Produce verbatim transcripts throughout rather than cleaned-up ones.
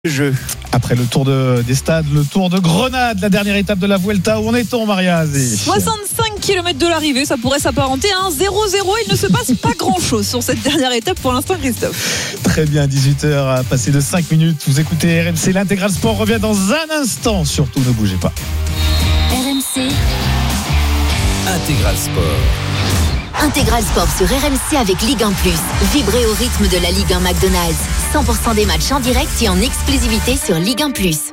Jeu. Après le tour de, des stades, le tour de Grenade, la dernière étape de la Vuelta. Où en est-on, Maria? soixante-cinq kilomètres de l'arrivée, ça pourrait s'apparenter à un zéro zéro. Il ne se passe pas grand-chose sur cette dernière étape pour l'instant, Christophe. Très bien, dix-huit heures, passé de cinq minutes. Vous écoutez R M C, l'Intégral Sport revient dans un instant. Surtout, ne bougez pas. R M C Intégral Sport. Intégral Sport sur R M C avec Ligue un plus. Vibrez au rythme de la Ligue un McDonald's. cent pour cent des matchs en direct et en exclusivité sur Ligue un plus.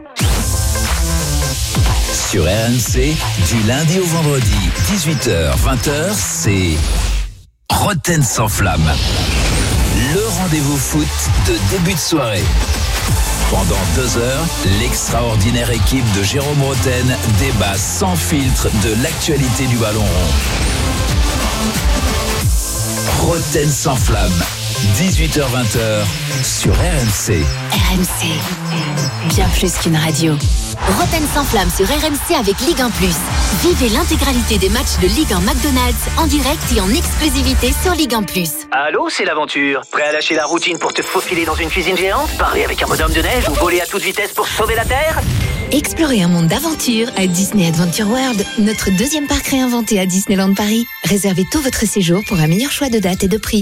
Sur R M C, du lundi au vendredi, dix-huit heures, vingt heures, c'est Roten sans flamme. Le rendez-vous foot de début de soirée. Pendant deux heures, l'extraordinaire équipe de Jérôme Roten débat sans filtre de l'actualité du ballon rond. Roten sans flamme, dix-huit heures vingt sur R M C. R M C, bien plus qu'une radio. Roten sans flamme sur R M C avec Ligue un plus. Vivez l'intégralité des matchs de Ligue un McDonald's en direct et en exclusivité sur Ligue un plus. Allô, c'est l'aventure. Prêt à lâcher la routine pour te faufiler dans une cuisine géante, parler avec un bonhomme de neige ou voler à toute vitesse pour sauver la Terre? Explorez un monde d'aventure à Disney Adventure World, notre deuxième parc réinventé à Disneyland Paris. Réservez tout votre séjour pour un meilleur choix de date et de prix.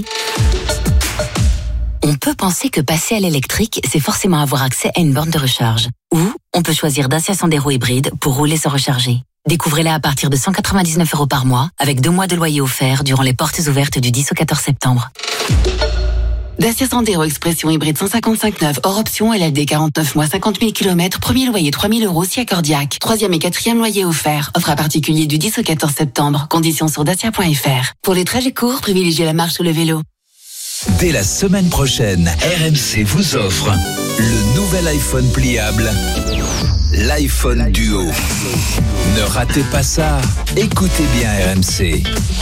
On peut penser que passer à l'électrique, c'est forcément avoir accès à une borne de recharge. Ou on peut choisir Dacia Sandero hybride pour rouler sans recharger. Découvrez-la à partir de cent quatre-vingt-dix-neuf euros par mois, avec deux mois de loyer offert durant les portes ouvertes du dix au quatorze septembre. Dacia Sandero Expression hybride cent cinquante-cinq neuf, hors option, L L D quarante-neuf mois, cinquante mille kilomètres, premier loyer trois mille euros si accordiaque. Troisième et quatrième loyer offert. Offre à particulier du dix au quatorze septembre. Conditions sur dacia point f r. Pour les trajets courts, privilégiez la marche ou le vélo. Dès la semaine prochaine, R M C vous offre le nouvel iPhone pliable, l'iPhone Duo. Ne ratez pas ça, écoutez bien R M C.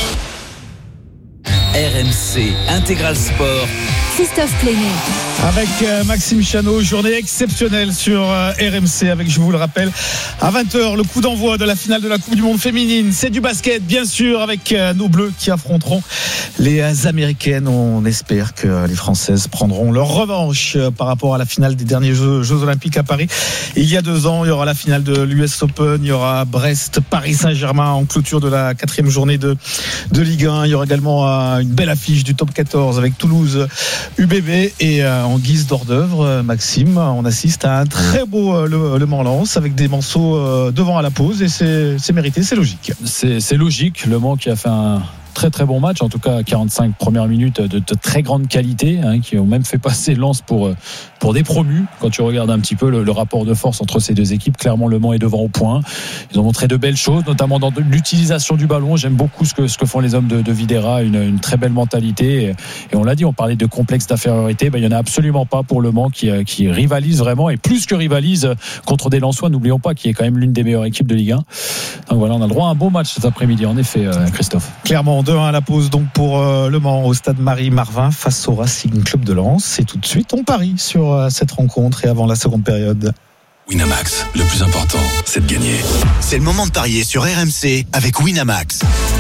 R M C Intégral Sport. Christophe Plénet. Avec euh, Maxime Chanot, journée exceptionnelle sur euh, R M C avec, je vous le rappelle, à vingt heures, le coup d'envoi de la finale de la Coupe du Monde féminine. C'est du basket, bien sûr, avec euh, nos Bleus qui affronteront les euh, Américaines. On espère que euh, les Françaises prendront leur revanche euh, par rapport à la finale des derniers Jeux, Jeux Olympiques à Paris. Il y a deux ans, il y aura la finale de l'U S Open, il y aura Brest, Paris Saint-Germain en clôture de la quatrième journée de, de Ligue un. Il y aura également euh, une belle affiche du top quatorze avec Toulouse, U B B et euh, en guise d'hors d'œuvre, Maxime, on assiste à un très beau euh, Le, le Mans-Lens avec des morceaux euh, devant à la pause et c'est, c'est mérité, c'est logique. C'est, c'est logique, Le Mans qui a fait un très très bon match, en tout cas quarante-cinq premières minutes de, de très grande qualité, hein, qui ont même fait passer Lens pour, pour des promus. Quand tu regardes un petit peu le, le rapport de force entre ces deux équipes, clairement Le Mans est devant au point. Ils ont montré de belles choses, notamment dans de, l'utilisation du ballon. J'aime beaucoup ce que, ce que font les hommes de, de Videra, une, une très belle mentalité. Et, et on l'a dit, on parlait de complexe d'infériorité, ben, il n'y en a absolument pas pour Le Mans qui, qui rivalise vraiment, et plus que rivalise contre des Lensois, n'oublions pas, qui est quand même l'une des meilleures équipes de Ligue un. Donc voilà, on a le droit à un beau match cet après-midi, en effet, Christophe. Clairement, deux un à la pause donc pour euh, Le Mans au stade Marie-Marvin face au Racing Club de Lens. Et tout de suite, on parie sur euh, cette rencontre et avant la seconde période. Winamax, le plus important, c'est de gagner. C'est le moment de parier sur R M C avec Winamax.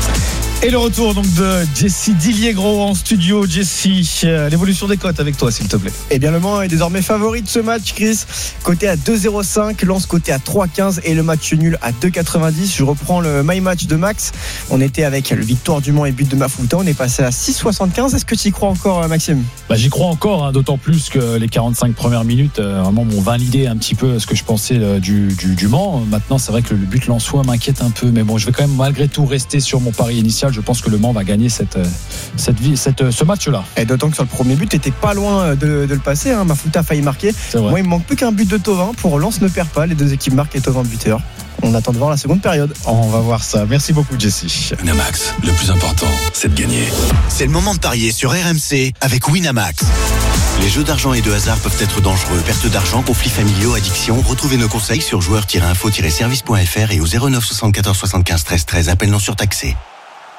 Et le retour donc de Jessie Dillier-Gros en studio. Jessie, euh, l'évolution des cotes avec toi, s'il te plaît. Eh bien, Le Mans est désormais favori de ce match, Chris. Côté à deux virgule zéro cinq, Lens côté à trois virgule quinze et le match nul à deux virgule quatre-vingt-dix. Je reprends le My Match de Max. On était avec le victoire du Mans et but de Mafuta. On est passé à six virgule soixante-quinze. Est-ce que tu y crois encore, Maxime? Bah, j'y crois encore, hein, d'autant plus que les quarante-cinq premières minutes euh, vraiment m'ont validé un petit peu ce que je pensais euh, du, du, du Mans. Maintenant, c'est vrai que le but lensois m'inquiète un peu, mais bon, je vais quand même malgré tout rester sur mon pari initial. Je pense que le Mans va gagner cette, cette, vie, cette, ce match-là. Et d'autant que sur le premier but, tu n'étais pas loin de, de le passer. Hein. Mafuta a failli marquer. Moi, il me manque plus qu'un but de Thauvin. Pour Lens ne perd pas. Les deux équipes marquent et Thauvin buteur. On attend de voir la seconde période. On va voir ça. Merci beaucoup, Jessie. Winamax, le plus important, c'est de gagner. C'est le moment de parier sur R M C avec Winamax. Les jeux d'argent et de hasard peuvent être dangereux. Perte d'argent, conflits familiaux, addiction. Retrouvez nos conseils sur joueurs tiret info tiret service point f r et au zéro neuf soixante-quatorze soixante-quinze treize treize. Appel non surtaxé.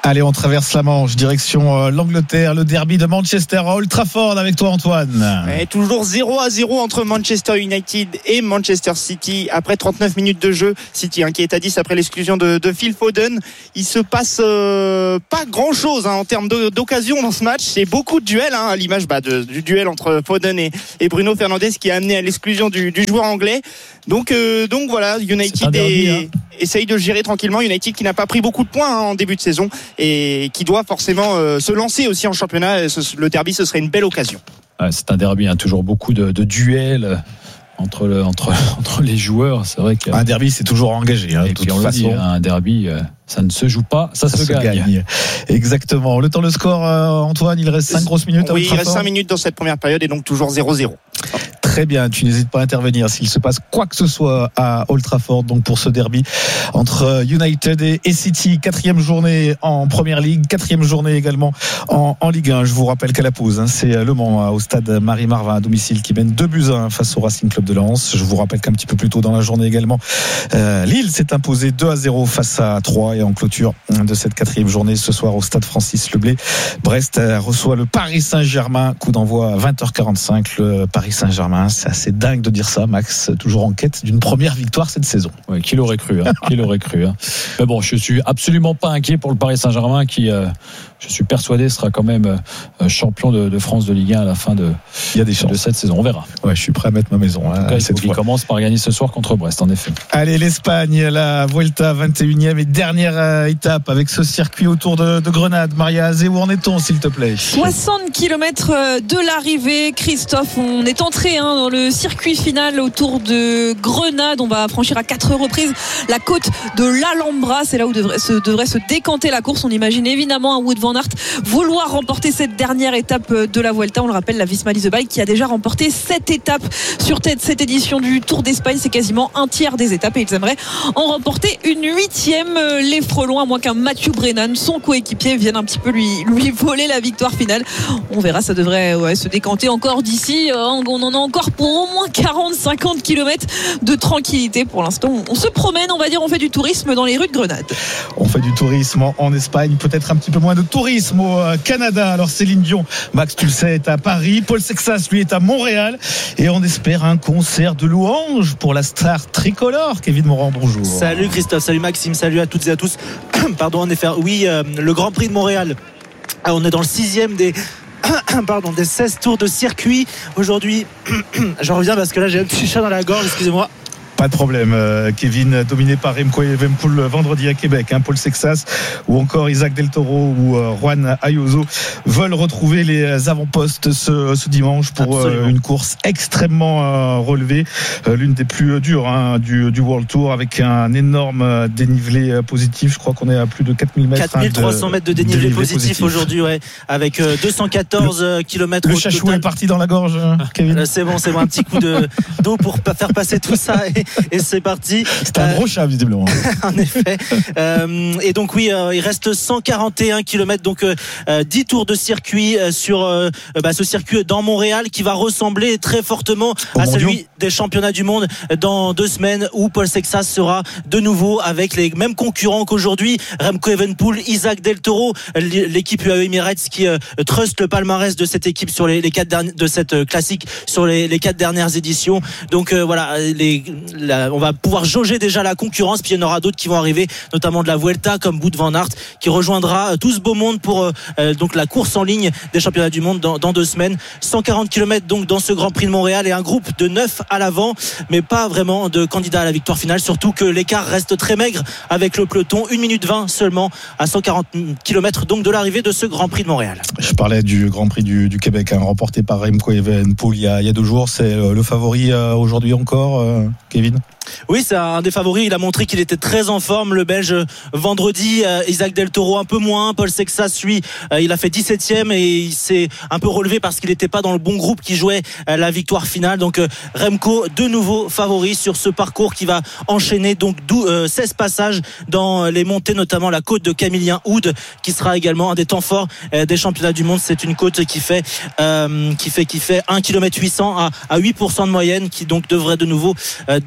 Allez, on traverse la Manche, direction euh, l'Angleterre, le derby de Manchester à Old Trafford avec toi Antoine. Et toujours zéro à zéro entre Manchester United et Manchester City après trente-neuf minutes de jeu. City hein, qui est à dix après l'exclusion de, de Phil Foden. Il se passe euh, pas grand chose hein, en termes d'occasion dans ce match. C'est beaucoup de duels hein, à l'image bah, de, du duel entre Foden et, et Bruno Fernandes qui a amené à l'exclusion du, du joueur anglais. Donc, euh, donc voilà, United derby, est, hein. essaye de gérer tranquillement. United qui n'a pas pris beaucoup de points hein, en début de saison et qui doit forcément euh, se lancer aussi en championnat. Ce, le derby, ce serait une belle occasion. Ouais, c'est un derby, hein, toujours beaucoup de, de duels entre, le, entre, entre les joueurs. C'est vrai qu'un derby, c'est toujours engagé. Hein, de toute façon, dit, un derby, ça ne se joue pas, ça, ça se, se gagne. gagne. Exactement. Le temps, le score, euh, Antoine, il reste cinq grosses minutes. Oui, il reste cinq minutes dans cette première période et donc toujours zéro zéro. Très bien, tu n'hésites pas à intervenir s'il se passe quoi que ce soit à Old Trafford, donc pour ce derby entre United et City, quatrième journée en Première Ligue, quatrième journée également en, en Ligue un. Je vous rappelle qu'à la pause, hein, c'est Le Mans au stade Marie-Marvin à domicile qui mène deux buts à un face au Racing Club de Lens. Je vous rappelle qu'un petit peu plus tôt dans la journée également, euh, Lille s'est imposé deux à zéro face à Troyes et en clôture de cette quatrième journée ce soir au stade Francis Leblay, Brest reçoit le Paris Saint-Germain, coup d'envoi à vingt heures quarante-cinq. Le Paris Saint-Germain, c'est assez dingue de dire ça, Max, toujours en quête d'une première victoire cette saison. Oui, qui l'aurait cru, hein, qui l'aurait cru. Hein. Mais bon, je suis absolument pas inquiet pour le Paris Saint-Germain qui, euh, je suis persuadé, sera quand même euh, champion de, de France de Ligue un à la fin de, Il y a des chances. de cette saison. On verra. Ouais, je suis prêt à mettre ma maison. Là, en tout cas, il, il commence par gagner ce soir contre Brest, en effet. Allez, l'Espagne, la Vuelta, vingt et unième et dernière euh, étape avec ce circuit autour de, de Grenade. Maria Azé, où en est-on, s'il te plaît? soixante kilomètres de l'arrivée, Christophe. On est entré hein, dans le circuit final autour de Grenade. On va franchir à quatre reprises la côte de l'Alhambra. C'est là où devrait se, devrait se décanter la course. On imagine évidemment un Wout van Aert vouloir remporter cette dernière étape de la Vuelta. On le rappelle, la Visma Lease Bike qui a déjà remporté sept étapes sur cette édition du Tour d'Espagne. C'est quasiment un tiers des étapes et ils aimeraient en remporter une huitième. Les frelons, à moins qu'un Mathieu Brennan, son coéquipier, vienne un petit peu lui, lui voler la victoire finale. On verra, ça devrait ouais, se décanter encore d'ici. On en a encore pour au moins quarante à cinquante kilomètres de tranquillité. Pour l'instant, on se promène, on va dire, on fait du tourisme dans les rues de Grenade. On fait du tourisme en Espagne, peut-être un petit peu moins de tourisme au Canada. Alors Céline Dion, Max, tu le sais, est à Paris. Paul Sexas, lui, est à Montréal. Et on espère un concert de louanges pour la star tricolore. Kevin Morand, bonjour. Salut Christophe, salut Maxime, salut à toutes et à tous. Pardon, en effet, oui, euh, le Grand Prix de Montréal. Ah, on est dans le sixième des... Pardon, des seize tours de circuit. Aujourd'hui, je reviens parce que là j'ai un petit chat dans la gorge, excusez-moi. Pas de problème, euh, Kevin, dominé par Remco Evenepoel vendredi à Québec, hein, Paul Sexas ou encore Isaac Del Toro ou euh, Juan Ayuso veulent retrouver les avant-postes ce, ce dimanche pour euh, une course extrêmement euh, relevée, euh, l'une des plus dures hein, du, du World Tour, avec un énorme dénivelé euh, positif. Je crois qu'on est à plus de quatre mille mètres. quatre mille trois cents mètres de dénivelé, dénivelé positif, positif aujourd'hui, ouais, avec euh, deux cent quatorze le, kilomètres. Le chachou est parti dans la gorge, Kevin. C'est bon, c'est bon, un petit coup de, d'eau pour faire passer tout ça. Et, et c'est parti. C'est un euh, gros chat visiblement. En effet. Euh, et donc oui, euh, il reste cent quarante et un kilomètres, donc euh, dix tours de circuit euh, sur euh, bah, ce circuit dans Montréal qui va ressembler très fortement Au à mondiaux. celui des championnats du monde dans deux semaines où Paul Sexas sera de nouveau avec les mêmes concurrents qu'aujourd'hui. Remco Evenepoel, Isaac Del Toro, l'équipe U A E Emirates qui euh, trust le palmarès de cette équipe sur les, les quatre dernières, de cette euh, classique sur les, les quatre dernières éditions. Donc euh, voilà, les, la, on va pouvoir jauger déjà la concurrence, puis il y en aura d'autres qui vont arriver, notamment de la Vuelta comme Wout van Aert qui rejoindra tout ce beau monde pour euh, donc la course en ligne des championnats du monde dans, dans deux semaines. cent quarante kilomètres donc dans ce Grand Prix de Montréal et un groupe de neuf à l'avant, mais pas vraiment de candidats à la victoire finale, surtout que l'écart reste très maigre avec le peloton, une minute vingt seulement à cent quarante kilomètres donc de l'arrivée de ce Grand Prix de Montréal. Je parlais du Grand Prix du, du Québec hein, remporté par Remco Evenepoel il y a, il y a deux jours. C'est le favori euh, aujourd'hui encore, euh, Kevin? Oui, c'est un des favoris. Il a montré qu'il était très en forme, le Belge, vendredi. Euh, Isaac Del Toro un peu moins. Paul Sexas, lui, euh, il a fait dix-septième et il s'est un peu relevé parce qu'il n'était pas dans le bon groupe qui jouait euh, la victoire finale. Donc euh, Remco, de nouveau favori sur ce parcours qui va enchaîner donc euh, seize passages dans les montées, notamment la côte de Camillien Oud, qui sera également un des temps forts euh, des championnats du monde. C'est une côte qui fait euh, qui fait qui fait un kilomètre huit cents à, à huit pour cent de moyenne, qui donc devrait de nouveau euh, décoller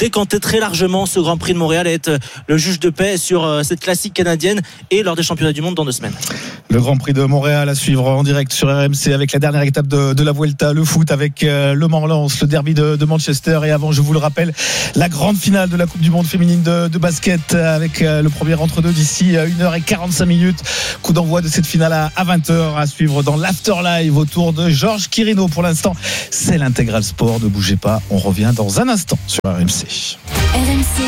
fréquenter très largement ce Grand Prix de Montréal et être le juge de paix sur cette classique canadienne et lors des championnats du monde dans deux semaines. Le Grand Prix de Montréal à suivre en direct sur R M C avec la dernière étape de, de la Vuelta, le foot avec euh, Le Mans-Lens, le derby de, de Manchester et avant, je vous le rappelle, la grande finale de la Coupe du Monde féminine de, de basket avec euh, le premier entre-deux d'ici euh, une heure quarante-cinq minutes. Coup d'envoi de cette finale à, à vingt heures à suivre dans l'Afterlive autour de Georges Quirino. Pour l'instant, c'est l'intégral sport. Ne bougez pas, on revient dans un instant sur R M C. R M C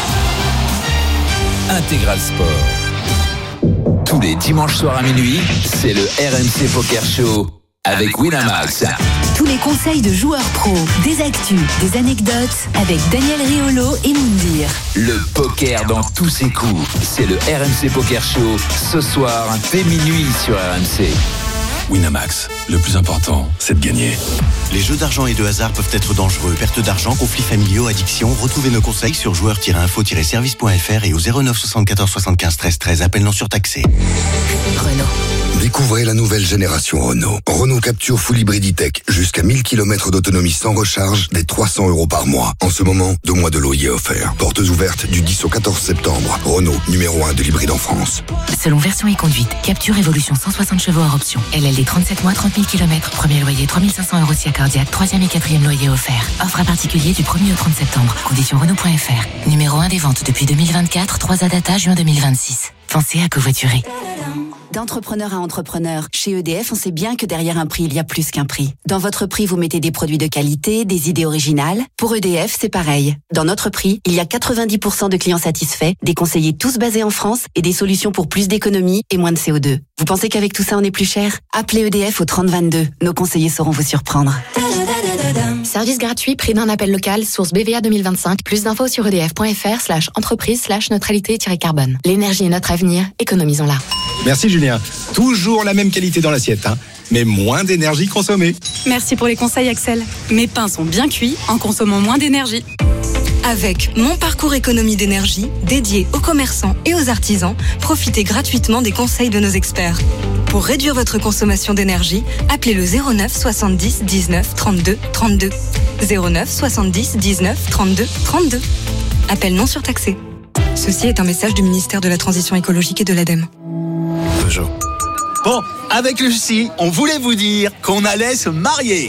Intégral Sport. Tous les dimanches soirs à minuit, c'est le R M C Poker Show avec Winamax. Tous les conseils de joueurs pros, des actus, des anecdotes avec Daniel Riolo et Moundir. Le poker dans tous ses coups, c'est le R M C Poker Show ce soir dès minuit sur R M C. Winamax, le plus important, c'est de gagner. Les jeux d'argent et de hasard peuvent être dangereux. Perte d'argent, conflits familiaux, addiction. Retrouvez nos conseils sur joueurs tiret info tiret service point f r et au zéro neuf soixante-quatorze soixante-quinze treize treize. Appel non surtaxé. Renault. Découvrez la nouvelle génération Renault. Renault Capture Full Hybrid E-Tech. Jusqu'à mille kilomètres d'autonomie sans recharge, des trois cents euros par mois. En ce moment, deux mois de loyer offerts. Portes ouvertes du dix au quatorze septembre. Renault, numéro un de l'hybride en France. Selon version et conduite, Capture Evolution cent soixante chevaux hors option. L L D trente-sept mois, trente mille kilomètres. Premier loyer trois mille cinq cents euros si accordiaque. Troisième et quatrième loyer offert. Offre à particulier du premier au trente septembre. Conditions Renault point f r. Numéro un des ventes depuis deux mille vingt-quatre. trois A Data, juin deux mille vingt-six. Pensez à covoiturer. D'entrepreneur à entrepreneur, chez E D F, on sait bien que derrière un prix, il y a plus qu'un prix. Dans votre prix, vous mettez des produits de qualité, des idées originales. Pour E D F, c'est pareil. Dans notre prix, il y a quatre-vingt-dix pour cent de clients satisfaits, des conseillers tous basés en France et des solutions pour plus d'économie et moins de C O deux. Vous pensez qu'avec tout ça, on est plus cher ? Appelez E D F au trente vingt-deux. Nos conseillers sauront vous surprendre. Service gratuit, prix d'un appel local, source B V A deux mille vingt-cinq. Plus d'infos sur edf.fr slash entreprise slash neutralité-carbone. L'énergie est notre avenir, économisons-la. Merci Julien. Toujours la même qualité dans l'assiette, hein, mais moins d'énergie consommée. Merci pour les conseils Axel. Mes pains sont bien cuits en consommant moins d'énergie. Avec Mon Parcours Économie d'énergie, dédié aux commerçants et aux artisans, profitez gratuitement des conseils de nos experts. Pour réduire votre consommation d'énergie, appelez le zéro neuf soixante-dix dix-neuf trente-deux trente-deux. zéro neuf soixante-dix dix-neuf trente-deux trente-deux. Appel non surtaxé. Ceci est un message du ministère de la Transition écologique et de l'ADEME. Peugeot. Bon, avec Lucie, on voulait vous dire qu'on allait se marier.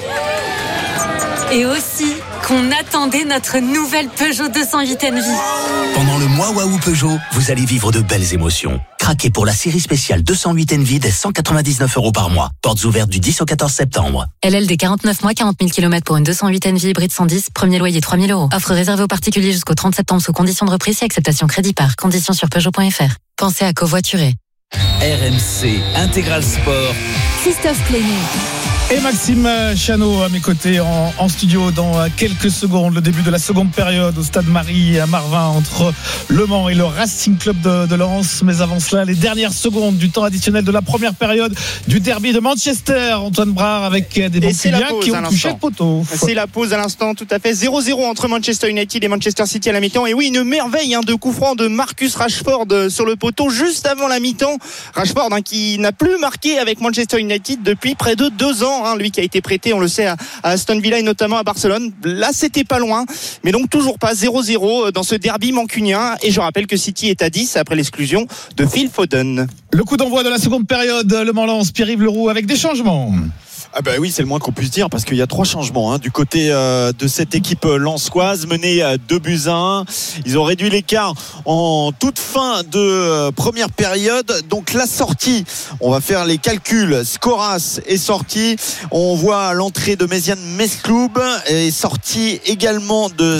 Et aussi qu'on attendait notre nouvelle Peugeot deux cent huit N V. Pendant le mois Waouh Peugeot, vous allez vivre de belles émotions. Craquez pour la série spéciale deux cent huit N V dès cent quatre-vingt-dix-neuf euros par mois. Portes ouvertes du dix au quatorze septembre. L L D quarante-neuf mois, quarante mille kilomètres pour une deux cent huit N V hybride cent dix. Premier loyer trois mille euros. Offre réservée aux particuliers jusqu'au trente septembre sous conditions de reprise et acceptation crédit par. Conditions sur Peugeot point f r. Pensez à covoiturer. R M C Intégral Sport. Christophe Plénier. Et Maxime Chanot à mes côtés en, en studio dans quelques secondes. Le début de la seconde période au stade Marie à Marvin entre Le Mans et le Racing Club de, de Lens. Mais avant cela, les dernières secondes du temps additionnel de la première période du derby de Manchester. Antoine Brard avec des bons qui ont touché le poteau. C'est la pause à l'instant, tout à fait. zéro zéro entre Manchester United et Manchester City à la mi-temps. Et oui, une merveille hein, de coup franc de Marcus Rashford sur le poteau juste avant la mi-temps. Rashford hein, qui n'a plus marqué avec Manchester United depuis près de deux ans. Hein, lui qui a été prêté, on le sait, à Aston Villa et notamment à Barcelone. Là, c'était pas loin, mais donc toujours pas zéro zéro dans ce derby mancunien. Et je rappelle que City est à dix après l'exclusion de Phil Foden. Le coup d'envoi de la seconde période, Le Mans-Lens, Pierre-Yves Leroux avec des changements. Ah bah oui, c'est le moins qu'on puisse dire parce qu'il y a trois changements hein, du côté euh, de cette équipe lensoise menée à deux buts à un. Ils ont réduit l'écart en toute fin de euh, première période. Donc la sortie, on va faire les calculs. Skoras est sorti. On voit l'entrée de Méziane Mescloub est sorti également de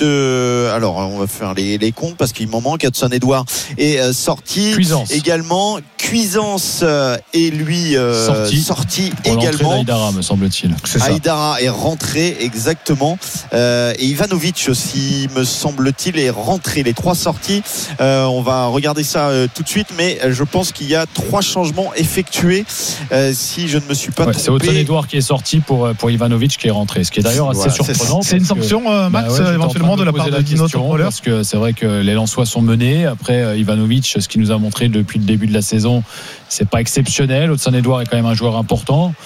de. Alors on va faire les, les comptes parce qu'il m'en manque. Hudson Edouard est euh, sorti Cuisance. également. Cuisance euh, est lui euh, sorti, sorti également. Aïdara, me semble-t-il. C'est Aïdara ça. Est rentré exactement euh, et Ivanovic aussi me semble-t-il est rentré. Les trois sorties euh, on va regarder ça euh, tout de suite, mais je pense qu'il y a trois changements effectués euh, si je ne me suis pas ouais, trompé. C'est Hudson Edouard qui est sorti pour, pour Ivanovic qui est rentré, ce qui est d'ailleurs assez voilà, surprenant. C'est une sanction euh, Max bah ouais, éventuellement de, de la part de Dino Toproleur, parce que c'est vrai que les Lensois sont menés. Après euh, Ivanovic, ce qu'il nous a montré depuis le début de la saison, c'est pas exceptionnel. Hudson Edouard est quand même un joueur important.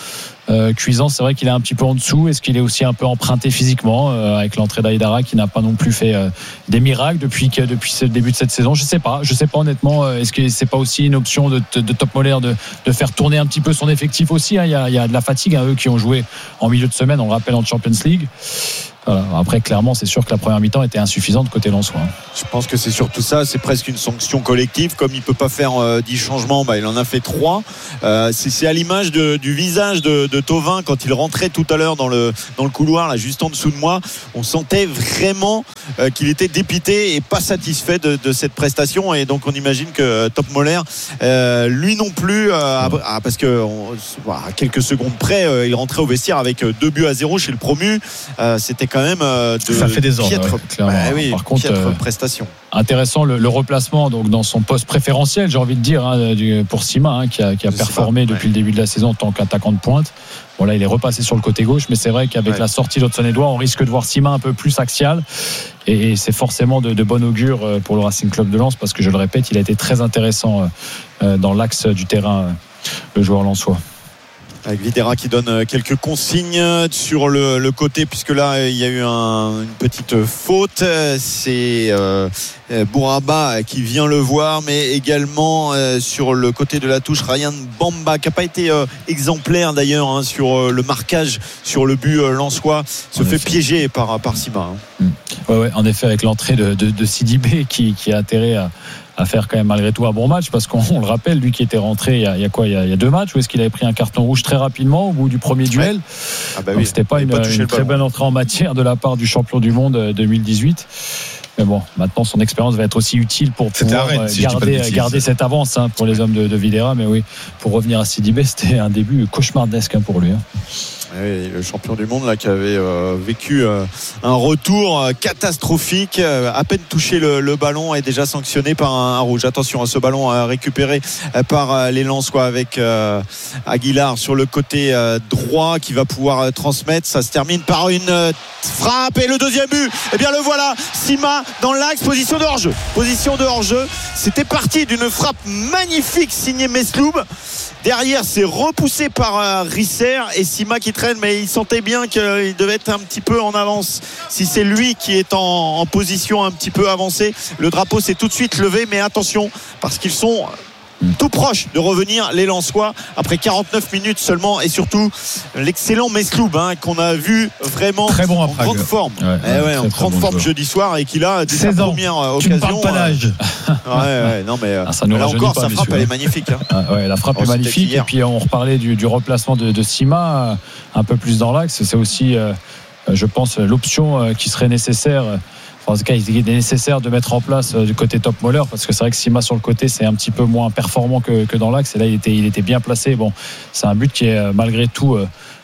Euh, Cuisance, c'est vrai qu'il est un petit peu en dessous. Est-ce qu'il est aussi un peu emprunté physiquement euh, avec l'entrée d'Aïdara qui n'a pas non plus fait euh, des miracles depuis que depuis le début de cette saison? Je sais pas. Je sais pas honnêtement. Est-ce que c'est pas aussi une option de, de, de Topmoller de, de faire tourner un petit peu son effectif aussi, hein? Il y a, il y a de la fatigue, hein, eux qui ont joué en milieu de semaine, on le rappelle, en Champions League. Voilà. Après, clairement, c'est sûr que la première mi-temps était insuffisante côté Lensois. Je pense que c'est surtout ça. C'est presque une sanction collective. Comme il peut pas faire euh, dix changements, bah, il en a fait trois. Euh, c'est, c'est à l'image de, du visage de, de Thauvin quand il rentrait tout à l'heure dans le dans le couloir, là, juste en dessous de moi. On sentait vraiment euh, qu'il était dépité et pas satisfait de, de cette prestation. Et donc, on imagine que euh, Topmoller, euh, lui non plus, euh, ouais. ah, parce que on, à quelques secondes près, euh, il rentrait au vestiaire avec deux buts à zéro chez le promu. Euh, c'était quand même euh, de ça fait des ordres, piètre, ouais, bah, oui, par contre, piètre euh, prestation. Intéressant le, le replacement donc dans son poste préférentiel, j'ai envie de dire, hein, du, pour Sima, hein, qui a, qui a performé Sima, depuis ouais. le début de la saison en tant qu'attaquant de pointe. Bon là, il est repassé sur le côté gauche, mais c'est vrai qu'avec ouais. la sortie d'Hudson-Édouard, on risque de voir Sima un peu plus axial, et, et c'est forcément de, de bon augure pour le Racing Club de Lens, parce que je le répète, il a été très intéressant euh, dans l'axe du terrain, euh, le joueur lensois. Avec Videra qui donne quelques consignes sur le, le côté, puisque là il y a eu un, une petite faute. C'est euh, Bouraba qui vient le voir, mais également euh, sur le côté de la touche Ryan Bamba, qui n'a pas été euh, exemplaire d'ailleurs, hein, sur euh, le marquage sur le but euh, lensois, se en fait effet. piéger par, par Sima. Hein. Mmh. Ouais, ouais, en effet, avec l'entrée de, de, de Sidibé qui, qui a atterri à à faire quand même malgré tout un bon match, parce qu'on on le rappelle, lui qui était rentré il y a, il y a quoi il y a, il y a deux matchs, où est-ce qu'il avait pris un carton rouge très rapidement au bout du premier duel. Ouais. Ah bah donc oui, c'était pas une, pas une très belle entrée en matière de la part du champion du monde deux mille dix-huit. Mais bon, maintenant son expérience va être aussi utile pour pouvoir Rennes, si garder, garder cette avance, hein, pour les hommes de, de Videra. Mais oui, pour revenir à Sidibé, c'était un début cauchemardesque, hein, pour lui. Hein. Oui, le champion du monde là qui avait euh, vécu euh, un retour euh, catastrophique, euh, à peine touché le, le ballon, est déjà sanctionné par un, un rouge. Attention à ce ballon euh, récupéré euh, par euh, les Lensois avec euh, Aguilar sur le côté euh, droit qui va pouvoir euh, transmettre. Ça se termine par une euh, frappe, et le deuxième but, eh bien le voilà, Sima dans l'axe, position de hors-jeu. Position de hors-jeu. C'était parti d'une frappe magnifique signée Mesloub. Derrière, c'est repoussé par euh, Risser, et Sima qui traîne, mais il sentait bien qu'il devait être un petit peu en avance. Si c'est lui qui est en, en position un petit peu avancée, le drapeau s'est tout de suite levé, mais attention, parce qu'ils sont tout proches de revenir, les Lensois, après quarante-neuf minutes seulement, et surtout l'excellent Mesloub, hein, qu'on a vu vraiment très bon en grande forme, ouais, ouais, eh ouais, en grande bon forme joueur. Jeudi soir, et qu'il a dès sa première occasion. Tu ne parles pas d'âge. Euh, ouais, ouais, non mais ah, ça nous là encore, pas, sa frappe, elle est magnifique. Hein. Ah, ouais, la frappe oh, est magnifique. Et puis on reparlait du, du replacement de, de Sima, un peu plus dans l'axe. C'est aussi, euh, je pense, l'option qui serait nécessaire. En tout cas, il est nécessaire de mettre en place du côté Topmoller, parce que c'est vrai que Sima sur le côté, c'est un petit peu moins performant que, que dans l'axe. Et là, il était, il était bien placé. Bon, c'est un but qui est malgré tout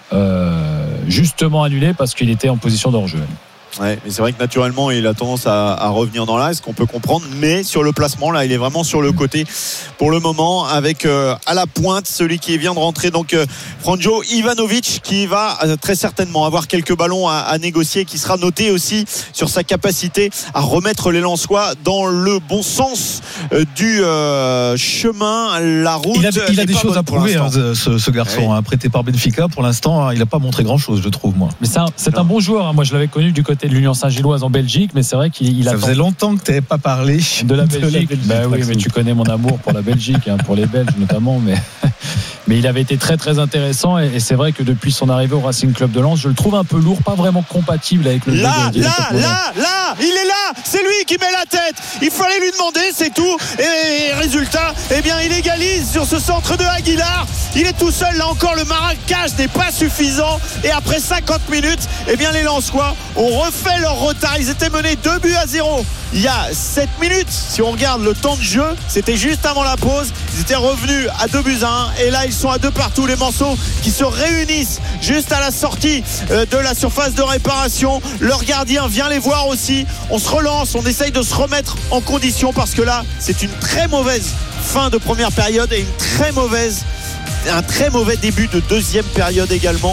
euh, justement annulé, parce qu'il était en position d'hors-jeu. Ouais, mais c'est vrai que naturellement il a tendance à, à revenir dans l'axe, qu'on peut comprendre, mais sur le placement là il est vraiment sur le côté pour le moment, avec euh, à la pointe celui qui vient de rentrer, donc euh, Franjo Ivanovic, qui va euh, très certainement avoir quelques ballons à, à négocier, qui sera noté aussi sur sa capacité à remettre les Lensois dans le bon sens euh, du euh, chemin, la route. Il a, il a des choses à prouver, hein, ce, ce garçon, oui. hein, prêté par Benfica. Pour l'instant, hein, il n'a pas montré grand chose, je trouve, moi. Mais c'est un, c'est un bon joueur, hein. Moi je l'avais connu du côté de l'Union Saint-Gilloise en Belgique, mais c'est vrai qu'il a. Ça faisait longtemps que tu n'avais pas parlé de la Belgique. De la Belgique. Bah oui, mais tu connais mon amour pour la Belgique, hein, pour les Belges notamment, mais mais il avait été très très intéressant, et, et c'est vrai que depuis son arrivée au Racing Club de Lens, je le trouve un peu lourd, pas vraiment compatible avec le. Là, là, là, là, il est là, c'est lui qui met la tête. Il fallait lui demander, c'est tout. Et résultat, eh bien, il égalise sur ce centre de Aguilar. Il est tout seul, là encore, le marquage n'est pas suffisant. Et après cinquante minutes, eh bien, les Lensois ont refait leur retard. Ils étaient menés deux buts à zéro il y a sept minutes. Si on regarde le temps de jeu, c'était juste avant la pause. Ils étaient revenus à deux buts à un, et là ils sont à deux partout. Les morceaux qui se réunissent juste à la sortie de la surface de réparation. Leur gardien vient les voir aussi. On se relance, on essaye de se remettre en condition, parce que là c'est une très mauvaise fin de première période et une très mauvaise un très mauvais début de deuxième période également.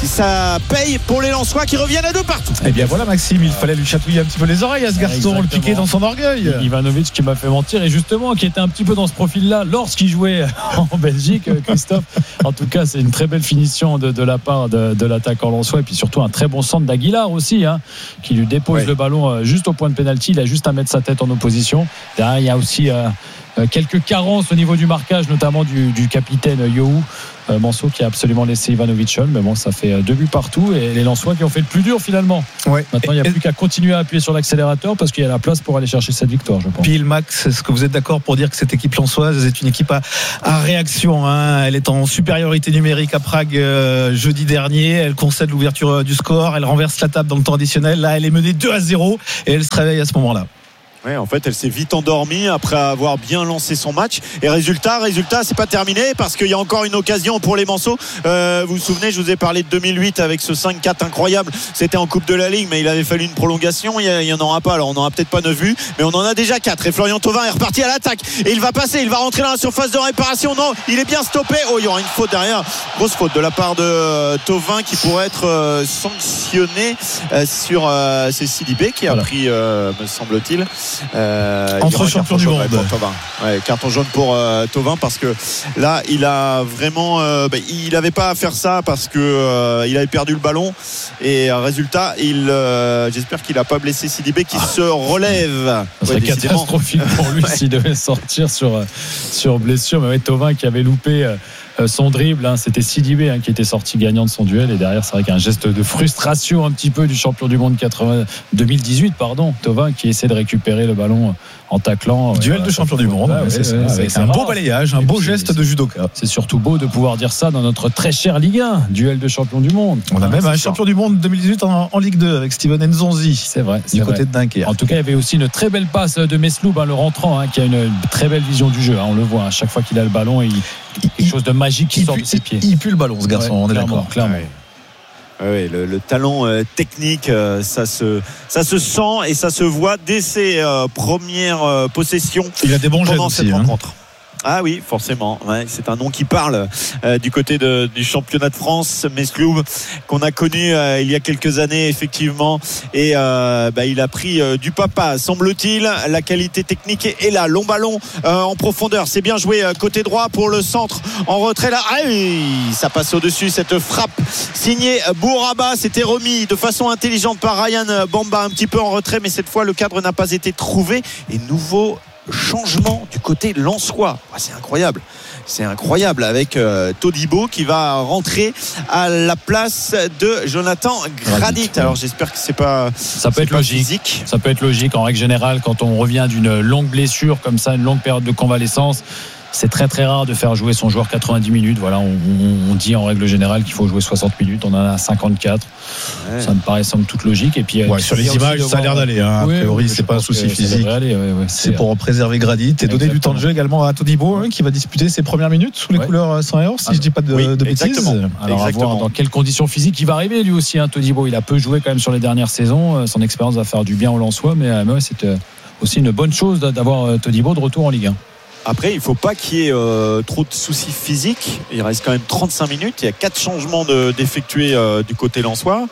ça paye pour les Lensois qui reviennent à deux partout. Eh bien voilà Maxime, il fallait lui chatouiller un petit peu les oreilles à ce garçon, exactement. Le piquer dans son orgueil. Ivanovic qui m'a fait mentir et justement qui était un petit peu dans ce profil-là lorsqu'il jouait en Belgique, Christophe. En tout cas, c'est une très belle finition de, de la part de, de l'attaquant lensois et puis surtout un très bon centre d'Aguilar aussi, hein, qui lui dépose ouais. le ballon juste au point de pénalty. Il a juste à mettre sa tête en opposition. Derrière, il y a aussi euh, quelques carences au niveau du marquage, notamment du, du capitaine Yohou euh, Manso qui a absolument laissé Ivanovic seul, mais bon, ça fait deux buts partout et les Lensois qui ont fait le plus dur finalement. Ouais. Maintenant, il n'y a et, plus qu'à continuer à appuyer sur l'accélérateur parce qu'il y a la place pour aller chercher cette victoire, je pense. Pile, Max, est-ce que vous êtes d'accord pour dire que cette équipe lensoise est une équipe à, à réaction, hein. Elle est en supériorité numérique à Prague euh, jeudi dernier, elle concède l'ouverture euh, du score, elle renverse la table dans le temps additionnel, là elle est menée deux à zéro et elle se réveille à ce moment-là. Ouais, en fait, elle s'est vite endormie après avoir bien lancé son match. Et résultat, résultat, c'est pas terminé parce qu'il y a encore une occasion pour les Manceaux. Euh, vous vous souvenez, je vous ai parlé de deux mille huit avec ce cinq quatre incroyable. C'était en Coupe de la Ligue, mais il avait fallu une prolongation. Il y en aura pas. Alors, on n'en a peut-être pas neuf vues, mais on en a déjà quatre. Et Florian Thauvin est reparti à l'attaque. Et il va passer, il va rentrer dans la surface de réparation. Non, il est bien stoppé. Oh, il y aura une faute derrière. Grosse faute de la part de euh, Thauvin qui pourrait être euh, sanctionné euh, sur euh, c'est Sidibé qui a voilà. pris, euh, me semble-t-il. Euh, entre champions du monde. Ouais, carton jaune pour euh, Thauvin parce que là il a vraiment euh, bah, il n'avait pas à faire ça parce que euh, il avait perdu le ballon et euh, résultat il euh, j'espère qu'il n'a pas blessé Sidibé qui ah. se relève. Ça serait ouais, catastrophique pour lui ouais. s'il devait sortir sur, sur blessure, mais ouais, Thauvin qui avait loupé euh, son dribble, hein, c'était Sidibé hein, qui était sorti gagnant de son duel et derrière c'est vrai qu'un geste de frustration un petit peu du champion du monde quatre-vingts, deux mille dix-huit pardon, Thauvin qui essaie de récupérer le ballon en taclant. Duel ouais, de champion du monde, ouais, c'est, ouais, c'est, c'est un beau balayage, un beau puis, geste de judoka. C'est surtout beau de pouvoir dire ça dans notre très cher Ligue un, duel de champion du monde. On a ah, même un champion du monde deux mille dix-huit en, en Ligue deux avec Steven Nzonzi. C'est vrai, c'est du vrai. Côté de Dunkerque. En tout cas, il y avait aussi une très belle passe de Mesloub, hein, le rentrant, hein, qui a une très belle vision du jeu. Hein, on le voit, à chaque fois qu'il a le ballon, il quelque chose de magique qui sort de ses pieds. Il pue le ballon, ce garçon, ouais, on est clairement, d'accord. Clairement. Ouais. Oui, le, le talent euh, technique, euh, ça, se, ça se sent et ça se voit dès ses euh, premières euh, possessions. Il a des bons pendant gestes cette aussi, rencontre. Hein. Ah oui, forcément. Ouais, c'est un nom qui parle euh, du côté de, du championnat de France, Mesloub, qu'on a connu euh, il y a quelques années effectivement. Et euh, bah, il a pris euh, du papa, semble-t-il. La qualité technique est, est là. Long ballon euh, en profondeur. C'est bien joué euh, côté droit pour le centre en retrait là. Ah oui, ça passe au-dessus cette frappe signée Bouraba. C'était remis de façon intelligente par Ryan Bamba, un petit peu en retrait, mais cette fois le cadre n'a pas été trouvé. Et nouveau changement du côté lensois. Ah, c'est incroyable. C'est incroyable avec euh, Todibo qui va rentrer à la place de Jonathan Gradit. Alors j'espère que c'est pas ça peut être logique. Physique. Ça peut être logique en règle générale quand on revient d'une longue blessure comme ça, une longue période de convalescence. C'est très très rare de faire jouer son joueur quatre-vingt-dix minutes. Voilà, on, on, on dit en règle générale qu'il faut jouer soixante minutes. On en a cinquante-quatre. Ouais. Ça me paraît somme toute logique. Et puis ouais, sur les images, ça a l'air d'aller. Hein. Oui, a priori, oui, c'est pas un souci physique. Aller, ouais, ouais. C'est, c'est pour préserver Gradit et donner du temps de jeu également à Todibo, hein, qui va disputer ses premières minutes sous les ouais. couleurs sans erreur, si ah, je dis pas de, oui, de bêtises. Exactement. Alors exactement. À voir dans quelles conditions physiques il va arriver lui aussi. Hein, Todibo, il a peu joué quand même sur les dernières saisons. Son expérience va faire du bien aux Lensois, mais, mais ouais, c'est aussi une bonne chose d'avoir Todibo de retour en Ligue un. Après, il ne faut pas qu'il y ait euh, trop de soucis physiques. Il reste quand même trente-cinq minutes. Il y a quatre changements de, d'effectuer euh, du côté lensois.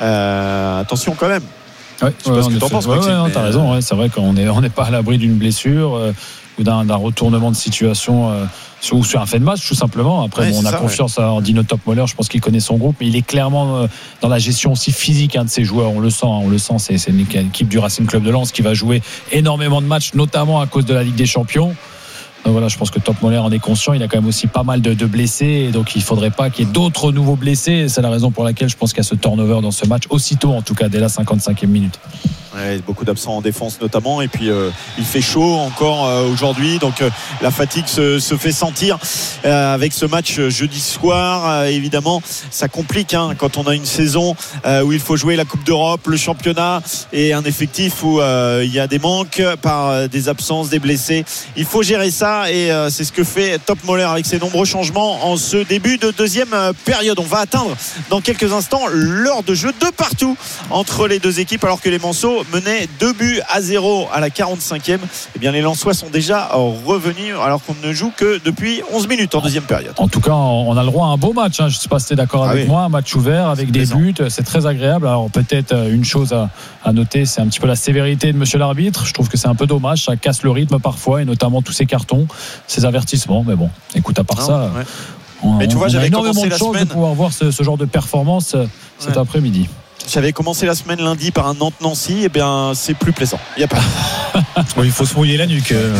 Euh, attention quand même. Ouais, je sais ouais, pas ce que tu en penses. Ouais, ouais, mais... Tu as raison. Ouais, c'est vrai qu'on n'est on n'est pas à l'abri d'une blessure euh, ou d'un, d'un retournement de situation euh, sur, ou sur un fait de match, tout simplement. Après, ouais, bon, on a ça, confiance ouais. en Dino Topmoller. Je pense qu'il connaît son groupe, mais il est clairement euh, dans la gestion aussi physique hein, de ses joueurs. On le sent. Hein, on le sent. C'est, c'est une équipe du Racing Club de Lens qui va jouer énormément de matchs, notamment à cause de la Ligue des Champions. Donc voilà, je pense que Topmoller en est conscient. Il a quand même aussi pas mal de, de blessés, et donc il ne faudrait pas qu'il y ait d'autres nouveaux blessés. Et c'est la raison pour laquelle je pense qu'il y a ce turnover dans ce match, aussitôt en tout cas, dès la cinquante-cinquième minute. Ouais, beaucoup d'absents en défense notamment, et puis euh, il fait chaud encore euh, aujourd'hui, donc euh, la fatigue se, se fait sentir euh, avec ce match jeudi soir. Euh, évidemment, ça complique hein, quand on a une saison euh, où il faut jouer la Coupe d'Europe, le championnat, et un effectif où euh, il y a des manques par euh, des absences, des blessés. Il faut gérer ça, et euh, c'est ce que fait Topmoller avec ses nombreux changements en ce début de deuxième euh, période. On va atteindre dans quelques instants l'heure de jeu de partout entre les deux équipes, alors que les Manceaux menait deux buts à zéro à la quarante-cinquième. Eh bien, les Lensois sont déjà revenus alors qu'on ne joue que depuis onze minutes en deuxième période. En tout cas, on a le droit à un beau match. Hein. Je ne sais pas si tu es d'accord ah avec oui. moi. Un match ouvert avec c'est des plaisant. buts. C'est très agréable. Alors, peut-être une chose à, à noter, c'est un petit peu la sévérité de monsieur l'arbitre. Je trouve que c'est un peu dommage. Ça casse le rythme parfois et notamment tous ces cartons, ces avertissements. Mais bon, écoute, à part non, ça. Ouais. On, Mais tu vois, on j'avais a énormément commencé de la chance semaine de pouvoir voir ce, ce genre de performance euh, cet ouais. après-midi. J'avais commencé la semaine lundi par un Nantes-Nancy, et bien c'est plus plaisant. Il y a pas. Bon, il faut se mouiller la nuque. Euh,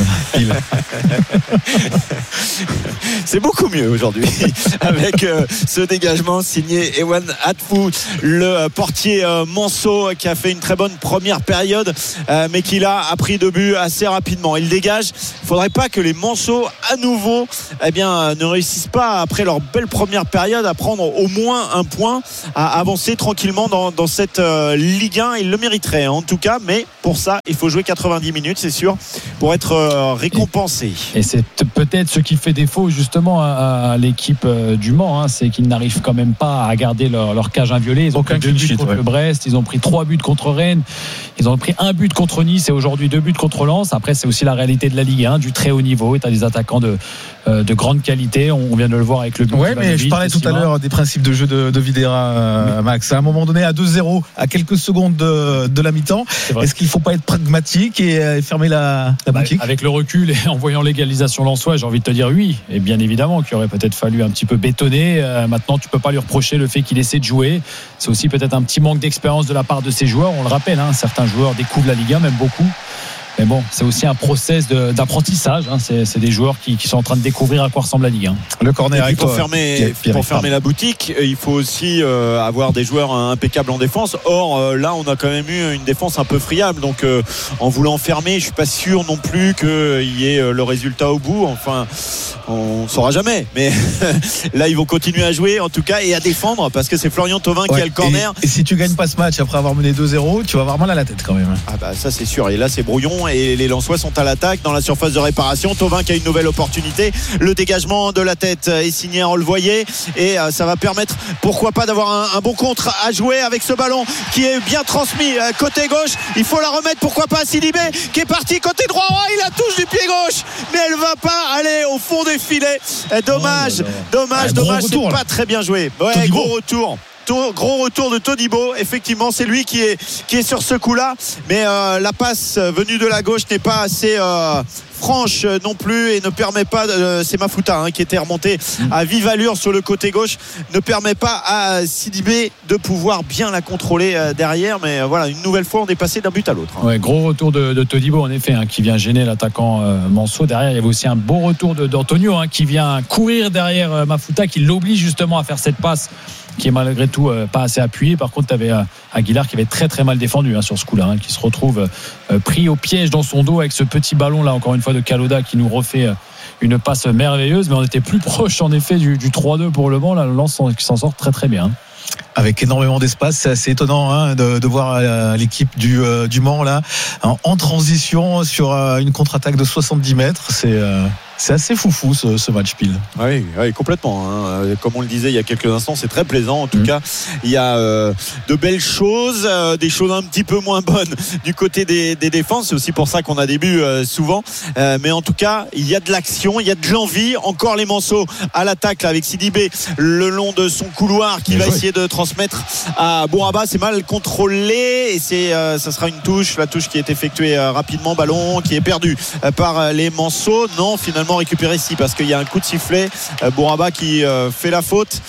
c'est beaucoup mieux aujourd'hui avec euh, ce dégagement signé Ewan Atfou, le euh, portier euh, Manceau qui a fait une très bonne première période, euh, mais qui là a pris deux buts assez rapidement. Il dégage. Il ne faudrait pas que les Manceaux à nouveau, eh bien, ne réussissent pas après leur belle première période à prendre au moins un point, à avancer tranquillement dans dans cette euh, Ligue un. Il le mériterait en tout cas, mais pour ça il faut jouer quatre-vingt-dix minutes, c'est sûr, pour être euh, récompensé. Et, et c'est peut-être ce qui fait défaut justement à, à l'équipe euh, du Mans, hein, c'est qu'ils n'arrivent quand même pas à garder leur, leur cage inviolée. Ils ont Aucun pris deux buts sheet, contre ouais. le Brest, ils ont pris trois buts contre Rennes, ils ont pris un but contre Nice et aujourd'hui deux buts contre Lens. Après, c'est aussi la réalité de la Ligue un, du très haut niveau. Et tu as des attaquants de, euh, de grande qualité. On, on vient de le voir avec le but. Ouais, mais je parlais tout à l'heure des principes de jeu de, de Videra, euh, Max. À un moment donné, à deux zéro, à quelques secondes de, de la mi-temps, est-ce qu'il ne faut pas être pragmatique et, et fermer la, la boutique ? Bah, avec le recul et en voyant l'égalisation lensois, j'ai envie de te dire oui. Et bien évidemment qu'il aurait peut-être fallu un petit peu bétonner. Euh, maintenant, tu ne peux pas lui reprocher le fait qu'il essaie de jouer. C'est aussi peut-être un petit manque d'expérience de la part de ses joueurs. On le rappelle, hein, certains joueurs découvrent la Ligue un, même beaucoup. Mais bon, c'est aussi un process de, d'apprentissage. Hein. C'est, c'est des joueurs qui, qui sont en train de découvrir à quoi ressemble la Ligue un. Le corner avec pour toi, fermer, Pierre, Pierre, pour fermer la boutique, il faut aussi euh, avoir des joueurs impeccables en défense. Or, euh, là, on a quand même eu une défense un peu friable. Donc, euh, en voulant fermer, je suis pas sûr non plus qu'il y ait euh, le résultat au bout. Enfin, on ne saura jamais. Mais là, ils vont continuer à jouer, en tout cas, et à défendre, parce que c'est Florian Thauvin ouais, qui a le corner. Et, et si tu gagnes pas ce match après avoir mené deux zéro, tu vas avoir mal à la tête quand même. Ah bah ça c'est sûr. Et là, c'est brouillon et les Lensois sont à l'attaque dans la surface de réparation. Thauvin qui a une nouvelle opportunité. Le dégagement de la tête est signé, on le voyait, et ça va permettre pourquoi pas d'avoir un, un bon contre à jouer avec ce ballon qui est bien transmis côté gauche. Il faut la remettre pourquoi pas à Sidibé qui est parti côté droit. Oh, il la touche du pied gauche, mais elle va pas aller au fond des filets. Dommage, oh là là. dommage, ouais, dommage. C'est pas très bien joué. Ouais, gros retour. Gros retour de Todibo, effectivement c'est lui qui est, qui est sur ce coup là, mais euh, la passe venue de la gauche n'est pas assez euh, franche non plus et ne permet pas, euh, c'est Mafuta hein, qui était remonté à vive allure sur le côté gauche, ne permet pas à Sidibé de pouvoir bien la contrôler euh, derrière, mais euh, voilà, une nouvelle fois on est passé d'un but à l'autre hein. Ouais, gros retour de, de Todibo en effet hein, qui vient gêner l'attaquant euh, Manceau. Derrière il y avait aussi un beau retour de, d'Antonio hein, qui vient courir derrière euh, Mafuta, qui l'oblige justement à faire cette passe qui est malgré tout euh, pas assez appuyé. Par contre tu avais euh, Aguilar qui avait très très mal défendu hein, sur ce coup là hein, qui se retrouve euh, pris au piège dans son dos avec ce petit ballon là encore une fois de Kaloda qui nous refait euh, une passe merveilleuse, mais on était plus proche en effet du, du trois deux pour le Mans. Là le Lens qui s'en sort très très bien avec énormément d'espace. C'est assez étonnant hein, de, de voir euh, l'équipe du, euh, du Mans là en, en transition sur euh, une contre-attaque de soixante-dix mètres. C'est euh, c'est assez foufou ce, ce match pile. Oui, oui complètement hein. Comme on le disait il y a quelques instants, c'est très plaisant en tout mmh. cas. Il y a euh, de belles choses, euh, des choses un petit peu moins bonnes du côté des, des défenses. C'est aussi pour ça qu'on a des buts euh, souvent, euh, mais en tout cas il y a de l'action, il y a de l'envie. Encore les Manceaux à l'attaque là, avec Sidibé le long de son couloir qui Bien va joué. essayer de transmettre à Bouraba. C'est mal contrôlé et c'est, euh, ça sera une touche, la touche qui est effectuée euh, rapidement, ballon qui est perdu euh, par euh, les Manceaux. Non, finalement récupéré ici parce qu'il y a un coup de sifflet, euh, Bouraba qui euh, fait la faute